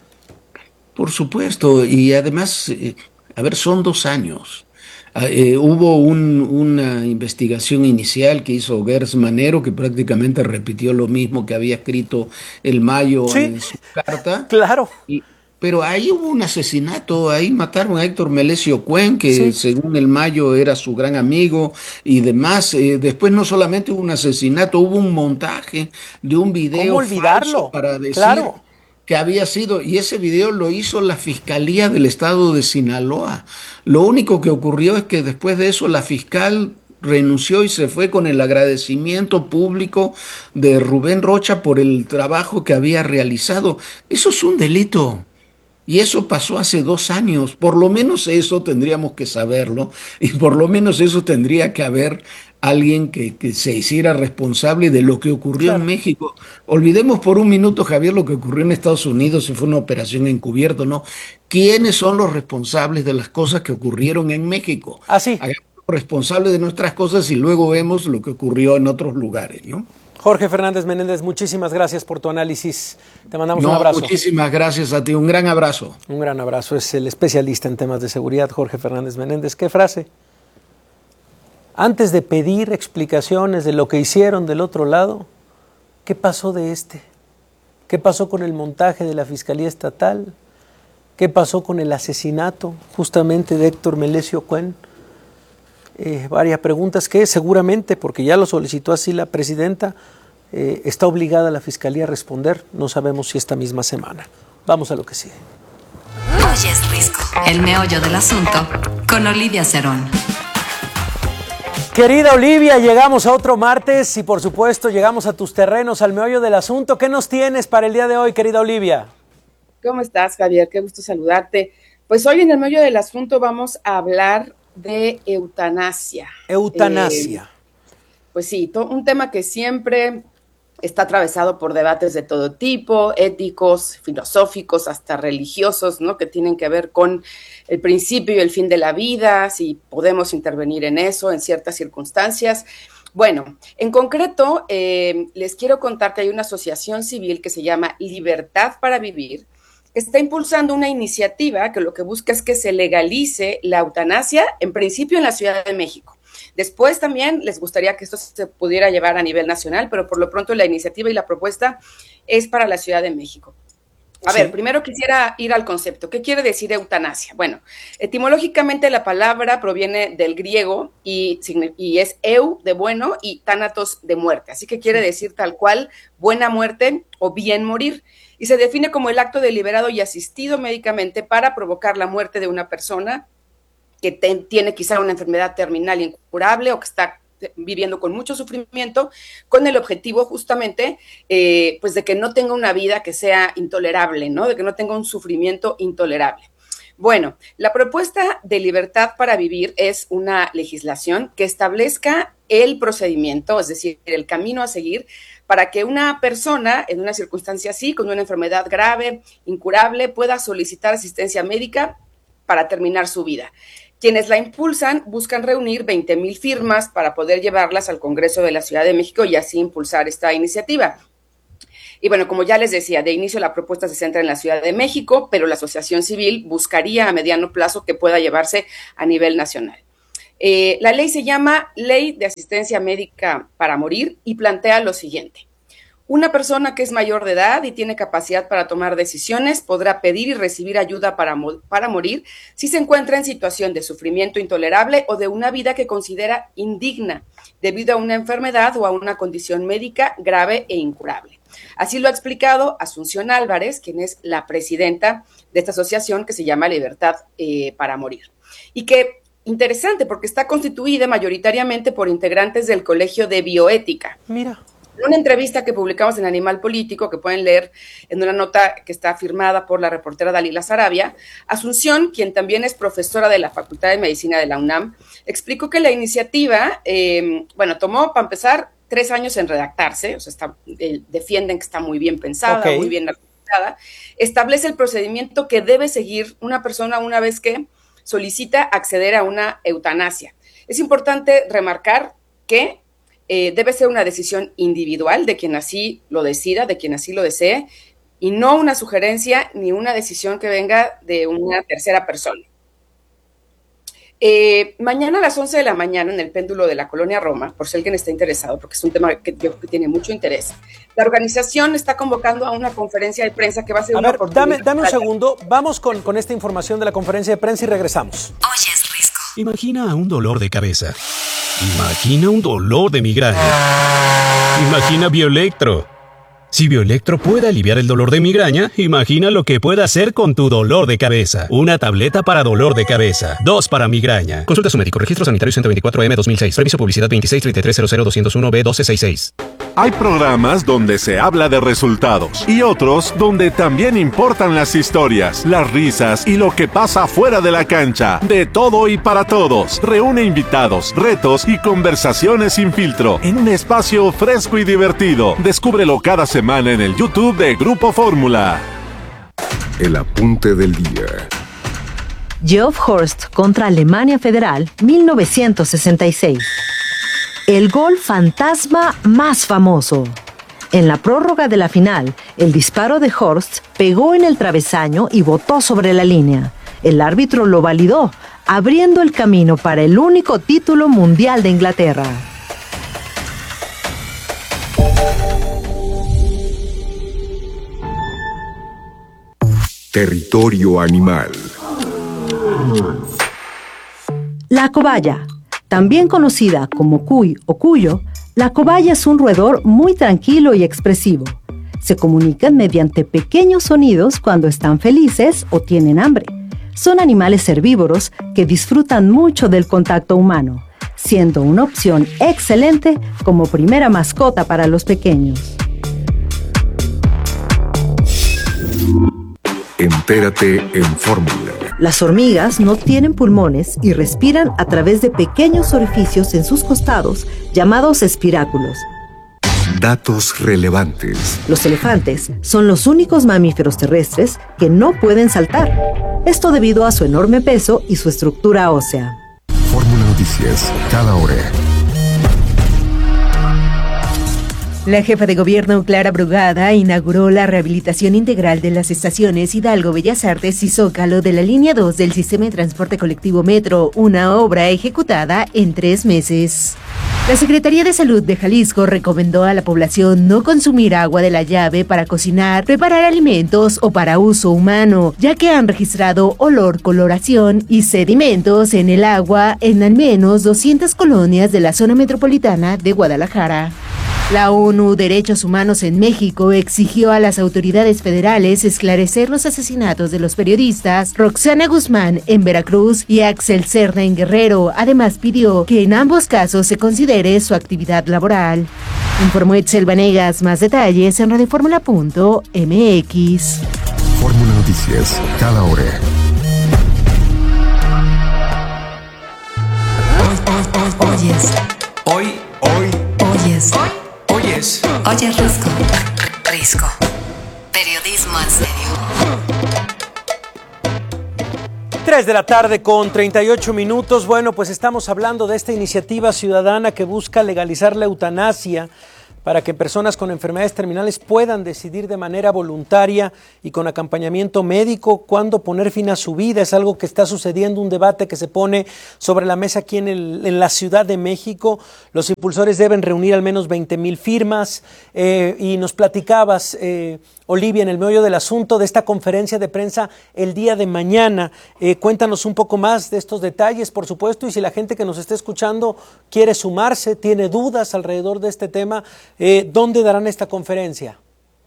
Por supuesto, y además, eh, a ver, son dos años. Eh, hubo un, una investigación inicial que hizo Gers Manero, que prácticamente repitió lo mismo que había escrito el Mayo sí, en su carta.
Claro.
Y, Pero ahí hubo un asesinato, ahí mataron a Héctor Melesio Cuen, que sí, según el Mayo era su gran amigo y demás. Eh, después no solamente hubo un asesinato, hubo un montaje de un video
¿Cómo olvidarlo?
falso para decir
claro.
que había sido, y ese video lo hizo la Fiscalía del Estado de Sinaloa. Lo único que ocurrió es que después de eso la fiscal renunció y se fue con el agradecimiento público de Rubén Rocha por el trabajo que había realizado. Eso es un delito. Y eso pasó hace dos años, por lo menos eso tendríamos que saberlo, y por lo menos eso tendría que haber alguien que, que se hiciera responsable de lo que ocurrió claro. en México. Olvidemos por un minuto, Javier, lo que ocurrió en Estados Unidos, si fue una operación encubierta, ¿no? ¿Quiénes son los responsables de las cosas que ocurrieron en México?
Así.
Hagamos responsables de nuestras cosas y luego vemos lo que ocurrió en otros lugares, ¿no?
Jorge Fernández Menéndez, muchísimas gracias por tu análisis. Te mandamos no, un abrazo.
Muchísimas gracias a ti, un gran abrazo.
Un gran abrazo, es el especialista en temas de seguridad, Jorge Fernández Menéndez. ¿Qué frase? Antes de pedir explicaciones de lo que hicieron del otro lado, ¿qué pasó de este? ¿Qué pasó con el montaje de la Fiscalía Estatal? ¿Qué pasó con el asesinato justamente de Héctor Melesio Cuen? Eh, varias preguntas que seguramente, porque ya lo solicitó así la presidenta, eh, está obligada la Fiscalía a responder. No sabemos si esta misma semana. Vamos a lo que sigue.
Hoy es Risco, el meollo del asunto, con Olivia Cerón.
Querida Olivia, llegamos a otro martes y por supuesto llegamos a tus terrenos, al meollo del asunto. ¿Qué nos tienes para el día de hoy, querida Olivia?
¿Cómo estás, Javier? Qué gusto saludarte. Pues hoy en el meollo del asunto vamos a hablar de eutanasia.
Eutanasia.
Eh, pues sí, to- un tema que siempre está atravesado por debates de todo tipo, éticos, filosóficos, hasta religiosos, ¿no? Que tienen que ver con el principio y el fin de la vida, si podemos intervenir en eso en ciertas circunstancias. Bueno, en concreto, eh, les quiero contar que hay una asociación civil que se llama Libertad para Vivir, que está impulsando una iniciativa que lo que busca es que se legalice la eutanasia, en principio en la Ciudad de México. Después también les gustaría que esto se pudiera llevar a nivel nacional, pero por lo pronto la iniciativa y la propuesta es para la Ciudad de México. A sí. ver, primero quisiera ir al concepto. ¿Qué quiere decir eutanasia? Bueno, etimológicamente la palabra proviene del griego y, y es eu de bueno y thanatos de muerte. Así que quiere decir tal cual buena muerte o bien morir. Y se define como el acto deliberado y asistido médicamente para provocar la muerte de una persona que te, tiene quizá una enfermedad terminal incurable o que está viviendo con mucho sufrimiento, con el objetivo justamente eh, pues de que no tenga una vida que sea intolerable, ¿no? De que no tenga un sufrimiento intolerable. Bueno, la propuesta de Libertad para Vivir es una legislación que establezca el procedimiento, es decir, el camino a seguir para que una persona en una circunstancia así, con una enfermedad grave, incurable, pueda solicitar asistencia médica para terminar su vida. Quienes la impulsan buscan reunir veinte mil firmas para poder llevarlas al Congreso de la Ciudad de México y así impulsar esta iniciativa. Y bueno, como ya les decía, de inicio la propuesta se centra en la Ciudad de México, pero la asociación civil buscaría a mediano plazo que pueda llevarse a nivel nacional. Eh, la ley se llama Ley de Asistencia Médica para Morir y plantea lo siguiente. Una persona que es mayor de edad y tiene capacidad para tomar decisiones podrá pedir y recibir ayuda para, mo- para morir si se encuentra en situación de sufrimiento intolerable o de una vida que considera indigna debido a una enfermedad o a una condición médica grave e incurable. Así lo ha explicado Asunción Álvarez, quien es la presidenta de esta asociación que se llama Libertad eh, para Morir. Y que, interesante, porque está constituida mayoritariamente por integrantes del Colegio de Bioética.
Mira.
En una entrevista que publicamos en Animal Político, que pueden leer en una nota que está firmada por la reportera Dalila Sarabia, Asunción, quien también es profesora de la Facultad de Medicina de la UNAM, explicó que la iniciativa, eh, bueno, tomó, para empezar, tres años en redactarse, o sea, está, eh, defienden que está muy bien pensada, okay. muy bien redactada, establece el procedimiento que debe seguir una persona una vez que solicita acceder a una eutanasia. Es importante remarcar que eh, debe ser una decisión individual de quien así lo decida, de quien así lo desee, y no una sugerencia ni una decisión que venga de una tercera persona. Eh, mañana a las once de la mañana en el péndulo de la Colonia Roma, por si alguien está interesado, porque es un tema que yo creo que tiene mucho interés, la organización está convocando a una conferencia de prensa que va a ser
a
una
ver, dame, dame un segundo, vamos con, con esta información de la conferencia de prensa y regresamos.
Oyes, Risco. Imagina un dolor de cabeza. Imagina un dolor de migraña. Imagina Bioelectro. Si Bioelectro puede aliviar el dolor de migraña, imagina lo que puede hacer con tu dolor de cabeza. Una tableta para dolor de cabeza. Dos para migraña. Consulta a su médico. Registro sanitario ciento veinticuatro M dos mil seis. Previso publicidad veintiséis treinta y tres cero cero doscientos uno B doce sesenta y seis.
Hay programas donde se habla de resultados y otros donde también importan las historias, las risas y lo que pasa fuera de la cancha. De todo y para todos. Reúne invitados, retos y conversaciones sin filtro en un espacio fresco y divertido. Descúbrelo cada semana en el YouTube de Grupo Fórmula.
El apunte del día.
Geoff Horst contra Alemania Federal, mil novecientos sesenta y seis. El gol fantasma más famoso. En la prórroga de la final, el disparo de Horst pegó en el travesaño y botó sobre la línea. El árbitro lo validó, abriendo el camino para el único título mundial de Inglaterra.
Territorio animal.
La cobaya. También conocida como cuy o cuyo, la cobaya es un roedor muy tranquilo y expresivo. Se comunican mediante pequeños sonidos cuando están felices o tienen hambre. Son animales herbívoros que disfrutan mucho del contacto humano, siendo una opción excelente como primera mascota para los pequeños.
Entérate en Fórmula.
Las hormigas no tienen pulmones y respiran a través de pequeños orificios en sus costados llamados espiráculos.
Datos relevantes.
Los elefantes son los únicos mamíferos terrestres que no pueden saltar. Esto debido a su enorme peso y su estructura ósea.
Fórmula Noticias, cada hora.
La jefa de gobierno, Clara Brugada, inauguró la rehabilitación integral de las estaciones Hidalgo, Bellas Artes y Zócalo de la línea dos del sistema de transporte colectivo Metro, una obra ejecutada en tres meses. La Secretaría de Salud de Jalisco recomendó a la población no consumir agua de la llave para cocinar, preparar alimentos o para uso humano, ya que han registrado olor, coloración y sedimentos en el agua en al menos doscientas colonias de la zona metropolitana de Guadalajara. La ONU Derechos Humanos en México exigió a las autoridades federales esclarecer los asesinatos de los periodistas Roxana Guzmán en Veracruz y Axel Cerna en Guerrero. Además pidió que en ambos casos se considere su actividad laboral. Informó Etzel Vanegas. Más detalles en radioformula punto m x.
Fórmula Noticias, cada hora.
Oyes,
Hoy, hoy,
Oyes.
hoy es.
Oyes Risco. Risco. Periodismo en serio.
tres de la tarde con treinta y ocho minutos. Bueno, pues estamos hablando de esta iniciativa ciudadana que busca legalizar la eutanasia para que personas con enfermedades terminales puedan decidir de manera voluntaria y con acompañamiento médico cuándo poner fin a su vida. Es algo que está sucediendo, un debate que se pone sobre la mesa aquí en, el, en la Ciudad de México. Los impulsores deben reunir al menos veinte mil firmas eh, y nos platicabas, eh, Olivia, en el meollo del asunto de esta conferencia de prensa el día de mañana. Eh, cuéntanos un poco más de estos detalles, por supuesto, y si la gente que nos está escuchando quiere sumarse, tiene dudas alrededor de este tema, eh, ¿dónde darán esta conferencia?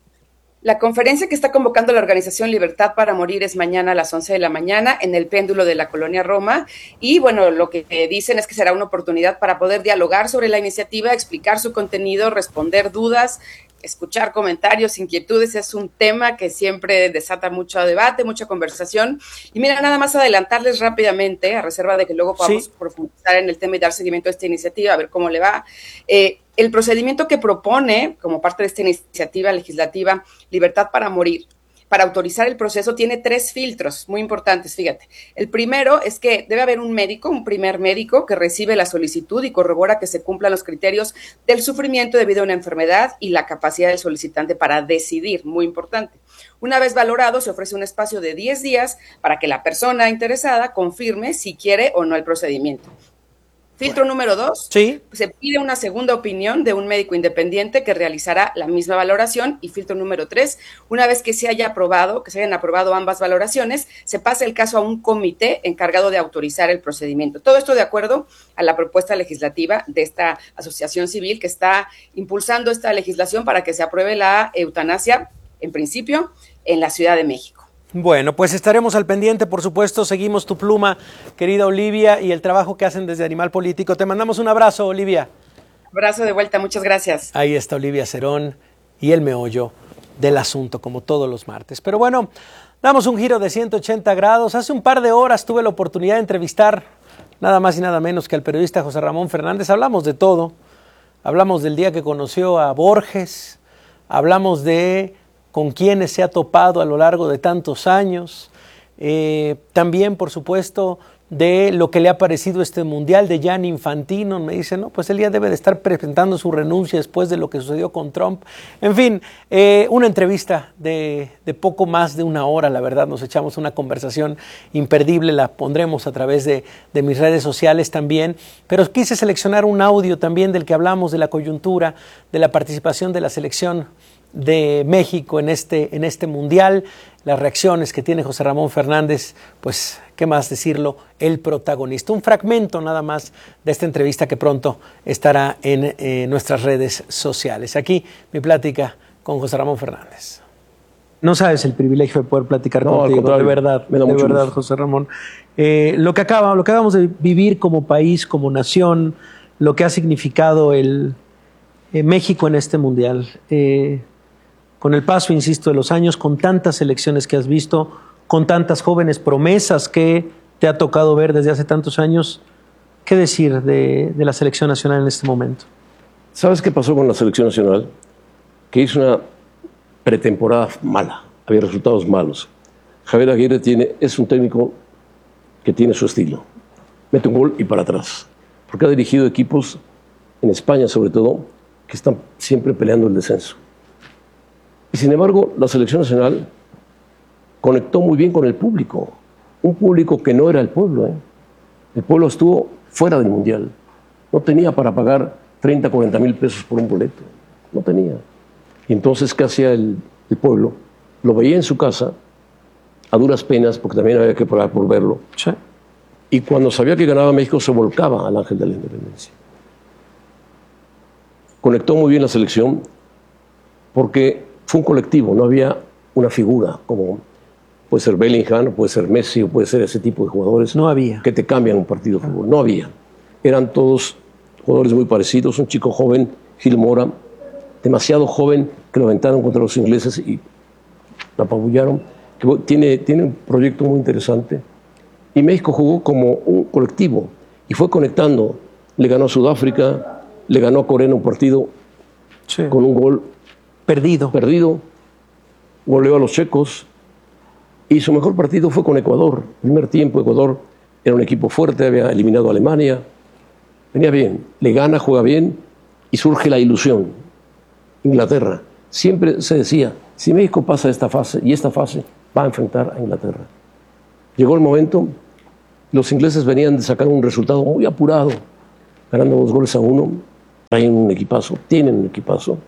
La conferencia que está convocando la organización Libertad para Morir es mañana a las once de la mañana en el péndulo de la Colonia Roma. Y bueno, lo que dicen es que será una oportunidad para poder dialogar sobre la iniciativa, explicar su contenido, responder dudas, escuchar comentarios, inquietudes. Es un tema que siempre desata mucho debate, mucha conversación. Y mira, nada más adelantarles rápidamente, a reserva de que luego podamos sí. profundizar en el tema y dar seguimiento a esta iniciativa, a ver cómo le va. Eh, el procedimiento que propone, como parte de esta iniciativa legislativa Libertad para Morir, para autorizar el proceso, tiene tres filtros muy importantes, fíjate. El primero es que debe haber un médico, un primer médico, que recibe la solicitud y corrobora que se cumplan los criterios del sufrimiento debido a una enfermedad y la capacidad del solicitante para decidir, muy importante. Una vez valorado, se ofrece un espacio de diez días para que la persona interesada confirme si quiere o no el procedimiento. Filtro bueno. número dos,
¿Sí?
se pide una segunda opinión de un médico independiente que realizará la misma valoración. Y filtro número tres, una vez que se haya aprobado, que se hayan aprobado ambas valoraciones, se pasa el caso a un comité encargado de autorizar el procedimiento. Todo esto de acuerdo a la propuesta legislativa de esta asociación civil que está impulsando esta legislación para que se apruebe la eutanasia, en principio, en la Ciudad de México.
Bueno, pues estaremos al pendiente, por supuesto, seguimos tu pluma, querida Olivia, y el trabajo que hacen desde Animal Político. Te mandamos un abrazo, Olivia.
Abrazo de vuelta, muchas gracias.
Ahí está Olivia Cerón y el meollo del asunto, como todos los martes. Pero bueno, damos un giro de ciento ochenta grados. Hace un par de horas tuve la oportunidad de entrevistar nada más y nada menos que al periodista José Ramón Fernández. Hablamos de todo, hablamos del día que conoció a Borges, hablamos de con quienes se ha topado a lo largo de tantos años, eh, también, por supuesto, de lo que le ha parecido este mundial de Gianni Infantino. Me dice, no, pues él ya debe de estar presentando su renuncia después de lo que sucedió con Trump. En fin, eh, una entrevista de, de poco más de una hora, la verdad, nos echamos una conversación imperdible, la pondremos a través de, de mis redes sociales también, pero quise seleccionar un audio también del que hablamos, de la coyuntura, de la participación de la selección de México en este, en este mundial, las reacciones que tiene José Ramón Fernández, pues, ¿qué más decirlo? El protagonista. Un fragmento nada más de esta entrevista que pronto estará en eh, nuestras redes sociales. Aquí mi plática con José Ramón Fernández. No sabes el privilegio de poder platicar
no,
contigo, de verdad, de verdad, gusto. José Ramón. Eh, lo que acaba, lo que acabamos de vivir como país, como nación, lo que ha significado el eh, México en este mundial. Eh, Con el paso, insisto, de los años, con tantas elecciones que has visto, con tantas jóvenes promesas que te ha tocado ver desde hace tantos años, ¿qué decir de, de la selección nacional en este momento?
¿Sabes qué pasó con la selección nacional? Que hizo una pretemporada mala, había resultados malos. Javier Aguirre tiene, es un técnico que tiene su estilo. Mete un gol y para atrás. Porque ha dirigido equipos, en España sobre todo, que están siempre peleando el descenso. Y sin embargo, la selección nacional conectó muy bien con el público. Un público que no era el pueblo. ¿eh? El pueblo estuvo fuera del Mundial. No tenía para pagar treinta, cuarenta mil pesos por un boleto. No tenía. Y entonces, ¿qué hacía el, el pueblo? Lo veía en su casa, a duras penas, porque también había que pagar por verlo.
Sí.
Y cuando sabía que ganaba México, se volcaba al Ángel de la Independencia. Conectó muy bien la selección, porque fue un colectivo, no había una figura como puede ser Bellingham, puede ser Messi, o puede ser ese tipo de jugadores.
No había.
Que te cambian un partido de fútbol. No había. Eran todos jugadores muy parecidos. Un chico joven, Gil Mora, demasiado joven, que lo aventaron contra los ingleses y lo apabullaron. Que tiene, tiene un proyecto muy interesante. Y México jugó como un colectivo y fue conectando. Le ganó a Sudáfrica, le ganó a Corea un partido sí. con un gol
perdido.
perdido, goleó a los checos, y su mejor partido fue con Ecuador. Primer tiempo, Ecuador era un equipo fuerte, había eliminado a Alemania, venía bien, le gana, juega bien, y surge la ilusión. Inglaterra, siempre se decía, si México pasa esta fase, y esta fase va a enfrentar a Inglaterra. Llegó el momento, los ingleses venían de sacar un resultado muy apurado, ganando dos goles a uno, traen un equipazo, tienen un equipazo.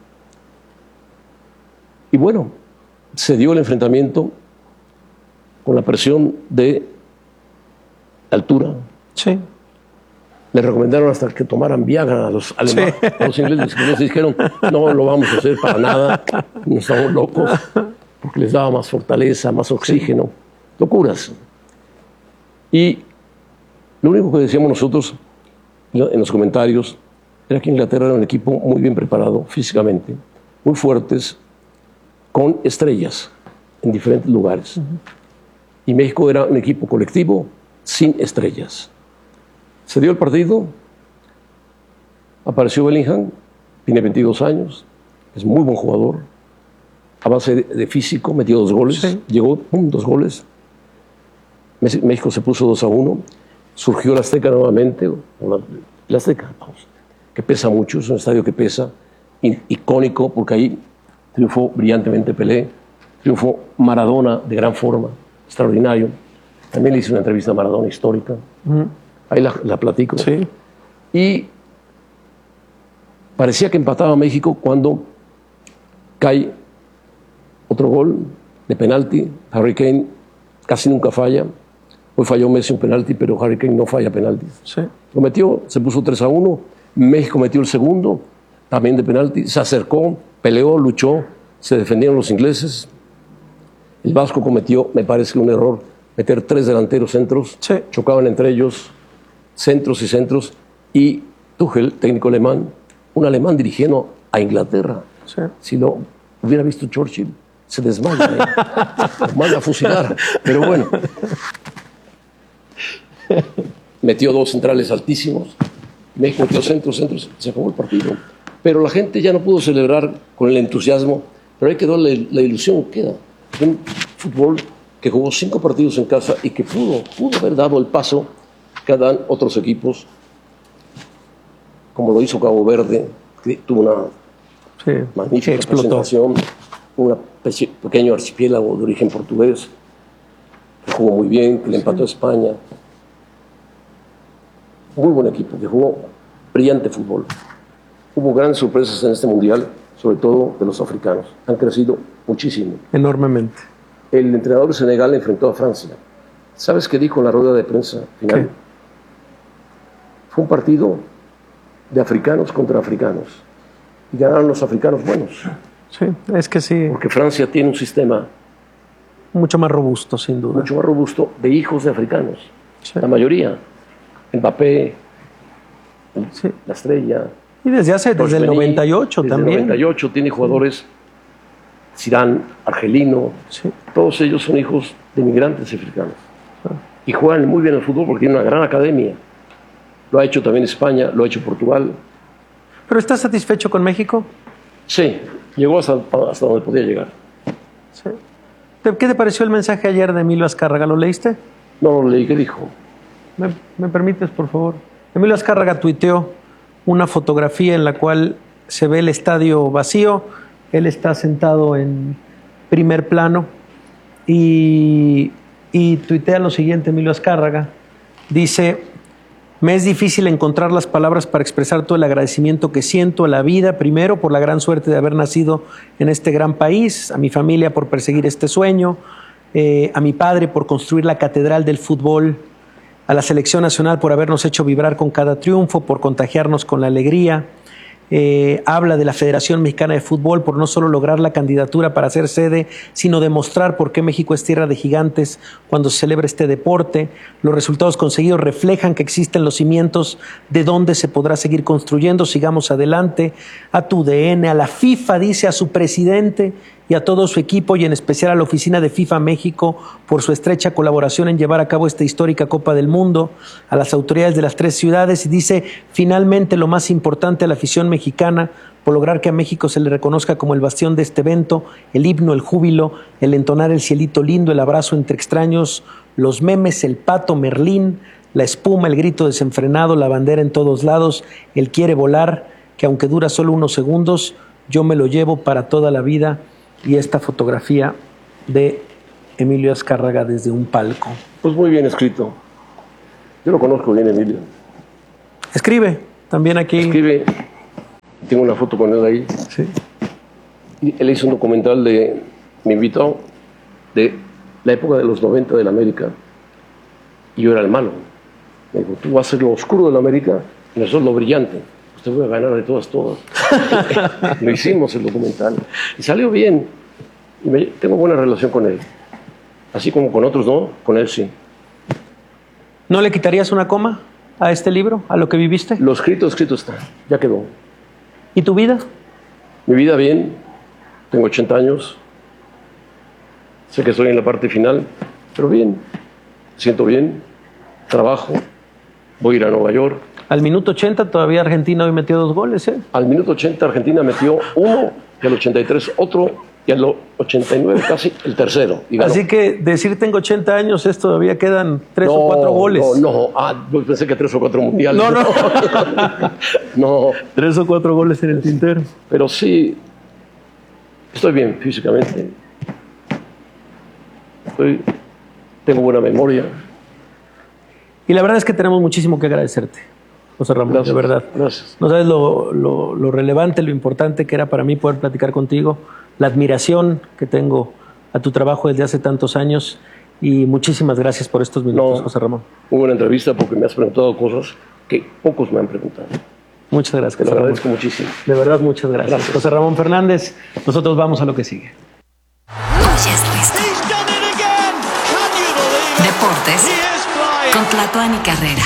Y bueno, se dio el enfrentamiento con la presión de altura.
Sí.
Le recomendaron hasta que tomaran Viagra a los alemanes, sí. a los ingleses. Los ingleses dijeron, no lo vamos a hacer para nada, no estamos locos, porque les daba más fortaleza, más oxígeno. Sí. Locuras. Y lo único que decíamos nosotros en los comentarios era que Inglaterra era un equipo muy bien preparado físicamente, muy fuertes, con estrellas en diferentes lugares. Uh-huh. Y México era un equipo colectivo sin estrellas. Se dio el partido, apareció Bellingham, tiene veintidós años, es muy buen jugador, a base de, de físico, metió dos goles, sí. llegó, pum, dos goles. México se puso dos a uno, surgió el Azteca nuevamente, el Azteca, vamos, que pesa mucho, es un estadio que pesa, icónico, porque ahí triunfó brillantemente Pelé, triunfó Maradona de gran forma, extraordinario. También le hice una entrevista a Maradona histórica, uh-huh. ahí la, la platico.
Sí.
Y parecía que empataba México cuando cae otro gol de penalti. Harry Kane casi nunca falla. Hoy falló Messi un penalti, pero Harry Kane no falla penaltis.
Sí.
Lo metió, se puso tres a uno. México metió el segundo, también de penalti. Se acercó, peleó, luchó, se defendieron los ingleses. El Vasco cometió, me parece, un error, meter tres delanteros centros.
Sí.
Chocaban entre ellos, centros y centros. Y Tuchel, técnico alemán, un alemán dirigiendo a Inglaterra.
Sí.
Si lo hubiera visto Churchill, se desmaya, ¿eh? Manda a fusilar. Pero bueno, metió dos centrales altísimos, México metió centros, centros, se acabó el partido. Pero la gente ya no pudo celebrar con el entusiasmo, pero ahí quedó la, la ilusión, queda. Un fútbol que jugó cinco partidos en casa y que pudo, pudo haber dado el paso que dan otros equipos, como lo hizo Cabo Verde, que tuvo una
sí,
magnífica
explotó.
presentación, un pequeño archipiélago de origen portugués, que jugó muy bien, que le empató a España. Muy buen equipo, que jugó brillante fútbol. Hubo grandes sorpresas en este mundial, sobre todo de los africanos. Han crecido muchísimo.
Enormemente.
El entrenador de Senegal enfrentó a Francia. ¿Sabes qué dijo en la rueda de prensa final? ¿Qué? Fue un partido de africanos contra africanos. Y ganaron los africanos buenos.
Sí, es que sí.
Porque Francia tiene un sistema
mucho más robusto, sin duda.
Mucho más robusto de hijos de africanos. Sí. La mayoría. Mbappé, sí. la estrella.
Y desde hace, desde el noventa y ocho
desde
también.
el noventa y ocho tiene jugadores, Zidane, argelino,
sí.
todos ellos son hijos de inmigrantes africanos. Ah. Y juegan muy bien el fútbol porque tienen una gran academia. Lo ha hecho también España, lo ha hecho Portugal.
¿Pero estás satisfecho con México?
Sí, llegó hasta, hasta donde podía llegar.
Sí. ¿Qué te pareció el mensaje ayer de Emilio Azcárraga? ¿Lo leíste?
No lo leí, ¿qué dijo?
¿Me, me permites, por favor? Emilio Azcárraga tuiteó una fotografía en la cual se ve el estadio vacío, él está sentado en primer plano y, y tuitea lo siguiente, Emilio Azcárraga, dice: me es difícil encontrar las palabras para expresar todo el agradecimiento que siento a la vida, primero por la gran suerte de haber nacido en este gran país, a mi familia por perseguir este sueño, eh, a mi padre por construir la catedral del fútbol, a la selección nacional por habernos hecho vibrar con cada triunfo, por contagiarnos con la alegría. Eh, habla de la Federación Mexicana de Fútbol por no solo lograr la candidatura para ser sede, sino demostrar por qué México es tierra de gigantes cuando se celebra este deporte. Los resultados conseguidos reflejan que existen los cimientos de donde se podrá seguir construyendo. Sigamos adelante. A tu D N, a la FIFA, dice, a su presidente y a todo su equipo y en especial a la oficina de FIFA México por su estrecha colaboración en llevar a cabo esta histórica Copa del Mundo, a las autoridades de las tres ciudades y dice finalmente lo más importante a la afición mexicana por lograr que a México se le reconozca como el bastión de este evento, el himno, el júbilo, el entonar el cielito lindo, el abrazo entre extraños, los memes, el pato Merlín, la espuma, el grito desenfrenado, la bandera en todos lados, el quiere volar, que aunque dura solo unos segundos, yo me lo llevo para toda la vida, y esta fotografía de Emilio Azcárraga desde un palco.
Pues muy bien escrito. Yo lo conozco bien, Emilio.
Escribe, también aquí.
Escribe, tengo una foto con él ahí.
Sí.
Y él hizo un documental de, me invitó, de la época de los noventa de la América, y yo era el malo. Me dijo, tú vas a ser lo oscuro de la América y nosotros lo brillante. Pues te voy a ganar de todas, todas. Lo hicimos el documental. Y salió bien. Y me, tengo buena relación con él. Así como con otros, ¿no? Con él sí.
¿No le quitarías una coma a este libro, a lo que viviste?
Lo escrito, escrito está. Ya quedó.
¿Y tu vida?
Mi vida bien. Tengo ochenta años. Sé que estoy en la parte final, pero bien. Me siento bien. Trabajo. Voy a ir a Nueva York.
Al minuto ochenta todavía Argentina hoy metió dos goles, ¿eh?
Al minuto ochenta Argentina metió uno, y al ochenta y tres otro, y al ochenta y nueve casi el tercero. Y
así que decir tengo ochenta años es todavía quedan tres no, o cuatro goles.
No, no, ah, pensé que tres o cuatro mundiales.
No, no.
No.
Tres o cuatro goles en el tintero.
Pero sí, estoy bien físicamente. Estoy, tengo buena memoria.
Y la verdad es que tenemos muchísimo que agradecerte, José Ramón,
gracias,
de verdad.
Gracias.
No sabes lo, lo, lo relevante, lo importante que era para mí poder platicar contigo, la admiración que tengo a tu trabajo desde hace tantos años y muchísimas gracias por estos minutos,
no,
José Ramón.
Muy buena entrevista porque me has preguntado cosas que pocos me han preguntado.
Muchas gracias.
Te lo
José
agradezco
Ramón.
muchísimo.
De verdad, muchas gracias. gracias. José Ramón Fernández, nosotros vamos a lo que sigue.
Deportes con Tlatuani Carrera.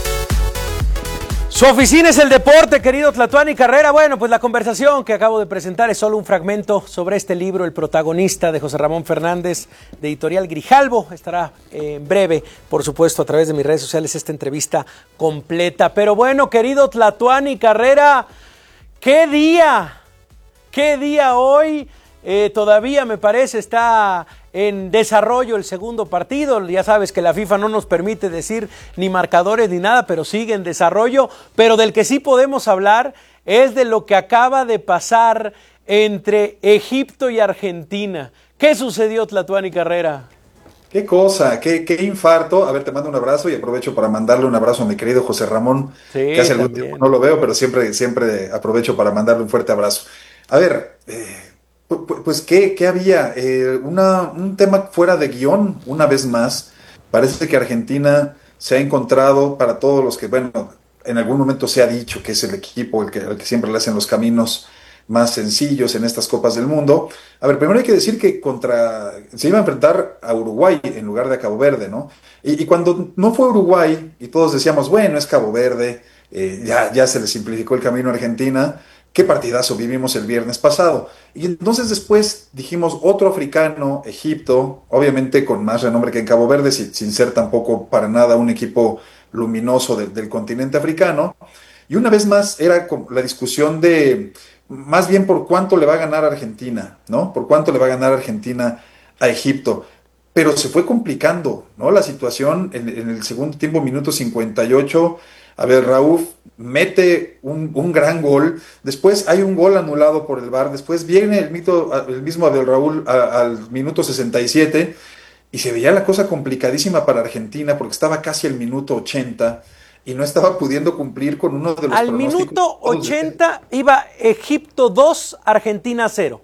Su oficina es el deporte, querido Tlatuani Carrera. Bueno, pues la conversación que acabo de presentar es solo un fragmento sobre este libro, El protagonista, de José Ramón Fernández, de Editorial Grijalbo. Estará en breve, por supuesto, a través de mis redes sociales esta entrevista completa. Pero bueno, querido Tlatuani Carrera, ¿qué día? ¿Qué día hoy? Eh, todavía me parece está en desarrollo el segundo partido. Ya sabes que la FIFA no nos permite decir ni marcadores ni nada, pero sigue en desarrollo. Pero del que sí podemos hablar es de lo que acaba de pasar entre Egipto y Argentina. ¿Qué sucedió, Tlatuani Carrera?
Qué cosa, qué, qué infarto. A ver, te mando un abrazo y aprovecho para mandarle un abrazo a mi querido José Ramón,
sí,
que hace algún tiempo no lo veo, pero siempre, siempre aprovecho para mandarle un fuerte abrazo. A ver, eh, pues, ¿qué, qué había? Eh, una, un tema fuera de guión, una vez más. Parece que Argentina se ha encontrado, para todos los que, bueno, en algún momento se ha dicho que es el equipo el que, el que siempre le hacen los caminos más sencillos en estas Copas del Mundo. A ver, primero hay que decir que contra se iba a enfrentar a Uruguay en lugar de a Cabo Verde, ¿no? Y, y cuando no fue Uruguay, y todos decíamos, bueno, es Cabo Verde, eh, ya, ya se le simplificó el camino a Argentina. Qué partidazo vivimos el viernes pasado. Y entonces después dijimos otro africano, Egipto, obviamente con más renombre que en Cabo Verde, sin, sin ser tampoco para nada un equipo luminoso de, del continente africano. Y una vez más era la discusión de, más bien por cuánto le va a ganar Argentina, ¿no? Por cuánto le va a ganar Argentina a Egipto. Pero se fue complicando, ¿no? La situación en, en el segundo tiempo, minuto cincuenta y ocho. A ver, Raúl mete un, un gran gol, después hay un gol anulado por el V A R, después viene el, mito, el mismo Abel Raúl a, al minuto sesenta y siete y se veía la cosa complicadísima para Argentina porque estaba casi al minuto ochenta y no estaba pudiendo cumplir con uno de los
al minuto ochenta iba Egipto dos, Argentina cero.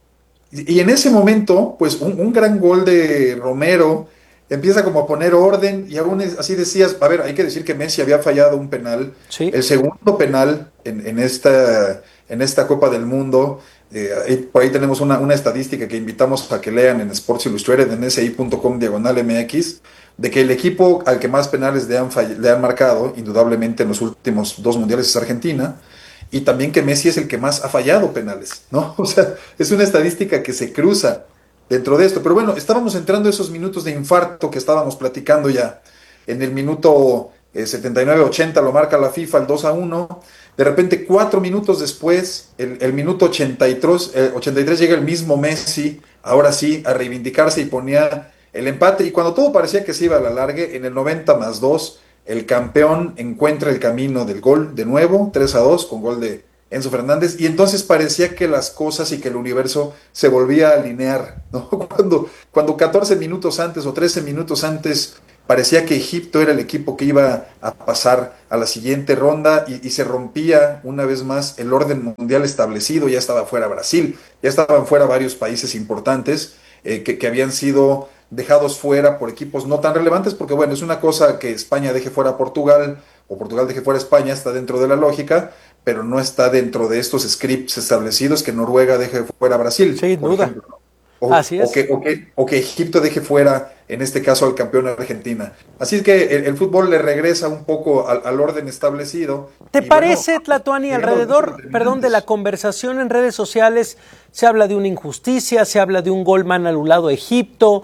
Y, y en ese momento, pues un, un gran gol de Romero empieza como a poner orden y aún así decías, a ver, hay que decir que Messi había fallado un penal,
sí.
El segundo penal en, en, esta, en esta Copa del Mundo, eh, por ahí tenemos una, una estadística que invitamos a que lean en Sports Illustrated, en esi punto com diagonal M X, de que el equipo al que más penales le han, fall- le han marcado, indudablemente en los últimos dos mundiales es Argentina, y también que Messi es el que más ha fallado penales, ¿no? O sea, es una estadística que se cruza dentro de esto. Pero bueno, estábamos entrando esos minutos de infarto que estábamos platicando ya. En el minuto eh, setenta y nueve ochenta lo marca la FIFA, el dos a uno. De repente, cuatro minutos después, el, el minuto ochenta y tres, eh, ochenta y tres llega el mismo Messi, ahora sí, a reivindicarse y ponía el empate. Y cuando todo parecía que se iba a la larga, en el noventa más dos, el campeón encuentra el camino del gol de nuevo, tres a dos, con gol de Enzo Fernández. Y entonces parecía que las cosas y que el universo se volvía a alinear, ¿no? Cuando, cuando catorce minutos antes o trece minutos antes parecía que Egipto era el equipo que iba a pasar a la siguiente ronda y, y se rompía una vez más el orden mundial establecido. Ya estaba fuera Brasil, ya estaban fuera varios países importantes eh, que, que habían sido dejados fuera por equipos no tan relevantes, porque bueno, es una cosa que España deje fuera a Portugal o Portugal deje fuera a España, está dentro de la lógica, pero no está dentro de estos scripts establecidos que Noruega deje fuera a Brasil.
Sí, duda.
Ejemplo. O,
Así es.
O que, o, que, o que Egipto deje fuera, en este caso, al campeón Argentina. Así es que el, el fútbol le regresa un poco al, al orden establecido.
¿Te
y
parece,
bueno,
Tlatuani, alrededor, perdón, de la conversación en redes sociales, se habla de una injusticia, se habla de un gol mal anulado a Egipto,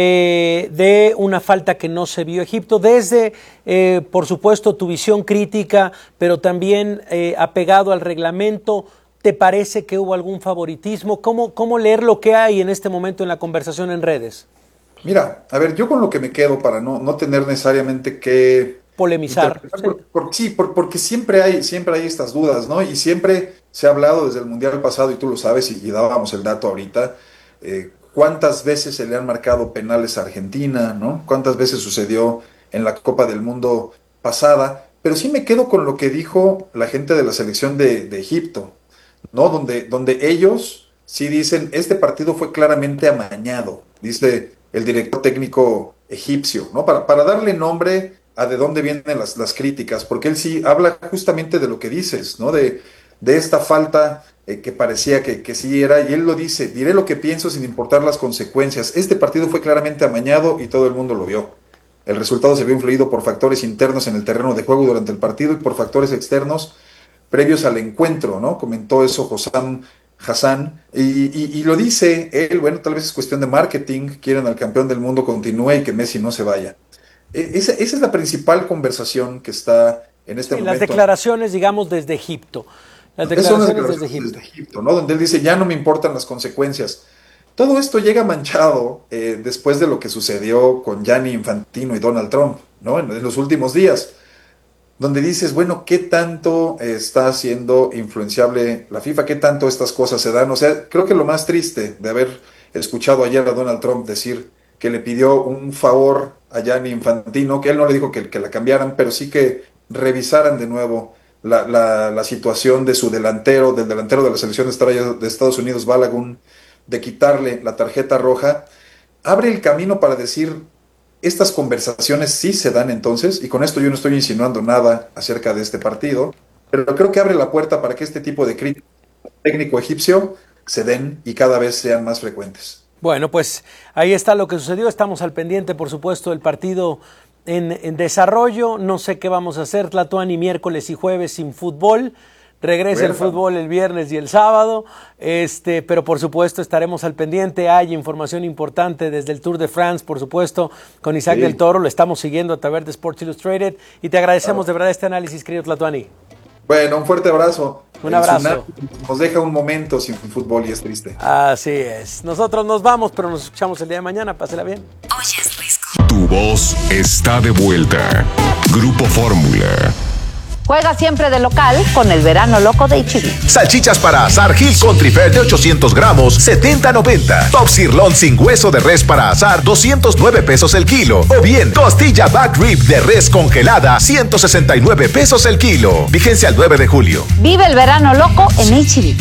eh, de una falta que no se vio a Egipto, desde, eh, por supuesto, tu visión crítica, pero también eh, apegado al reglamento? ¿Te parece que hubo algún favoritismo? ¿Cómo, ¿Cómo leer lo que hay en este momento en la conversación en redes?
Mira, a ver, yo con lo que me quedo para no, no tener necesariamente que
polemizar.
Sí, por, por, sí por, porque siempre hay, siempre hay estas dudas, ¿no? Y siempre se ha hablado desde el Mundial pasado, y tú lo sabes, y, y dábamos el dato ahorita, eh, cuántas veces se le han marcado penales a Argentina, ¿no? Cuántas veces sucedió en la Copa del Mundo pasada. Pero sí me quedo con lo que dijo la gente de la selección de, de Egipto, ¿no? Donde, donde ellos sí dicen, este partido fue claramente amañado, dice el director técnico egipcio, ¿no? Para, para darle nombre a de dónde vienen las, las críticas, porque él sí habla justamente de lo que dices, ¿no? De, de esta falta eh, que parecía que, que sí era, y él lo dice, diré lo que pienso sin importar las consecuencias. Este partido fue claramente amañado y todo el mundo lo vio. El resultado se vio influido por factores internos en el terreno de juego durante el partido y por factores externos previos al encuentro, ¿no? Comentó eso Hossam Hassan, y, y, y lo dice él, bueno, tal vez es cuestión de marketing, quieren al campeón del mundo continúe y que Messi no se vaya. E, esa, esa es la principal conversación que está en este
sí,
momento.
Las declaraciones, digamos, desde Egipto. Las declaraciones, declaraciones desde Egipto.
Desde Egipto, ¿no? Donde él dice, ya no me importan las consecuencias. Todo esto llega manchado eh, después de lo que sucedió con Gianni Infantino y Donald Trump, ¿no? En, en los últimos días, donde dices, bueno, ¿qué tanto está siendo influenciable la FIFA? ¿Qué tanto estas cosas se dan? O sea, creo que lo más triste de haber escuchado ayer a Donald Trump decir que le pidió un favor a Gianni Infantino, que él no le dijo que, que la cambiaran, pero sí que revisaran de nuevo la, la, la situación de su delantero, del delantero de la selección de Estados Unidos, Balogun, de quitarle la tarjeta roja, abre el camino para decir, estas conversaciones sí se dan entonces, y con esto yo no estoy insinuando nada acerca de este partido, pero creo que abre la puerta para que este tipo de críticas técnico egipcio se den y cada vez sean más frecuentes.
Bueno, pues ahí está lo que sucedió, estamos al pendiente, por supuesto, del partido en, en desarrollo, no sé qué vamos a hacer, Tlatuani, miércoles y jueves sin fútbol. Regresa el fútbol el viernes y el sábado, este, pero por supuesto estaremos al pendiente. Hay información importante desde el Tour de France, por supuesto, con Isaac sí. del Toro, lo estamos siguiendo a través de Sports Illustrated y te agradecemos claro. de verdad este análisis, querido Tlatuani.
Bueno, un fuerte abrazo.
Un abrazo.
Nos deja un momento sin fútbol y es triste.
Así es. Nosotros nos vamos, pero nos escuchamos el día de mañana. Pásela bien.
Oye, es Risco.
Tu voz está de vuelta. Grupo Fórmula.
Juega siempre de local con el verano loco de H E B.
Salchichas para asar Hill Country Fair de ochocientos gramos, setenta noventa. Top Sirloin sin hueso de res para asar, doscientos nueve pesos el kilo. O bien, costilla back rib de res congelada, ciento sesenta y nueve pesos el kilo. Vigencia el nueve de julio.
Vive el verano loco en H E B.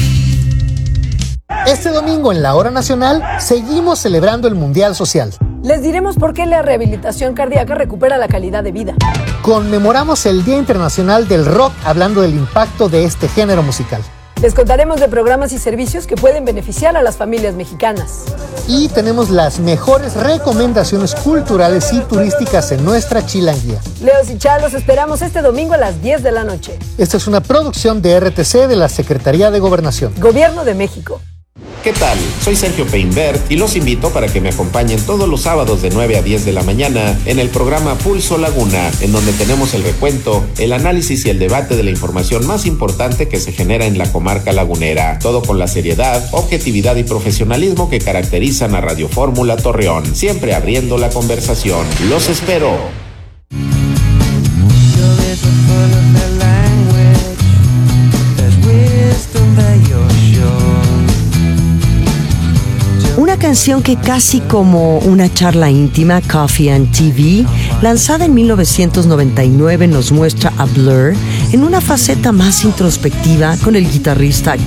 Este domingo en la Hora Nacional seguimos celebrando el Mundial Social.
Les diremos por qué la rehabilitación cardíaca recupera la calidad de vida.
Conmemoramos el Día Internacional del Rock hablando del impacto de este género musical.
Les contaremos de programas y servicios que pueden beneficiar a las familias mexicanas.
Y tenemos las mejores recomendaciones culturales y turísticas en nuestra chilanguía.
Leos y Chá, los esperamos este domingo a las diez de la noche.
Esta es una producción de R T C de la Secretaría de Gobernación.
Gobierno de México.
¿Qué tal? Soy Sergio Peinbert y los invito para que me acompañen todos los sábados de nueve a diez de la mañana en el programa Pulso Laguna, en donde tenemos el recuento, el análisis y el debate de la información más importante que se genera en la comarca lagunera. Todo con la seriedad, objetividad y profesionalismo que caracterizan a Radio Fórmula Torreón, siempre abriendo la conversación. Los espero.
Una canción que casi como una charla íntima, Coffee and T V, lanzada en mil novecientos noventa y nueve, nos muestra a Blur en una faceta más introspectiva con el guitarrista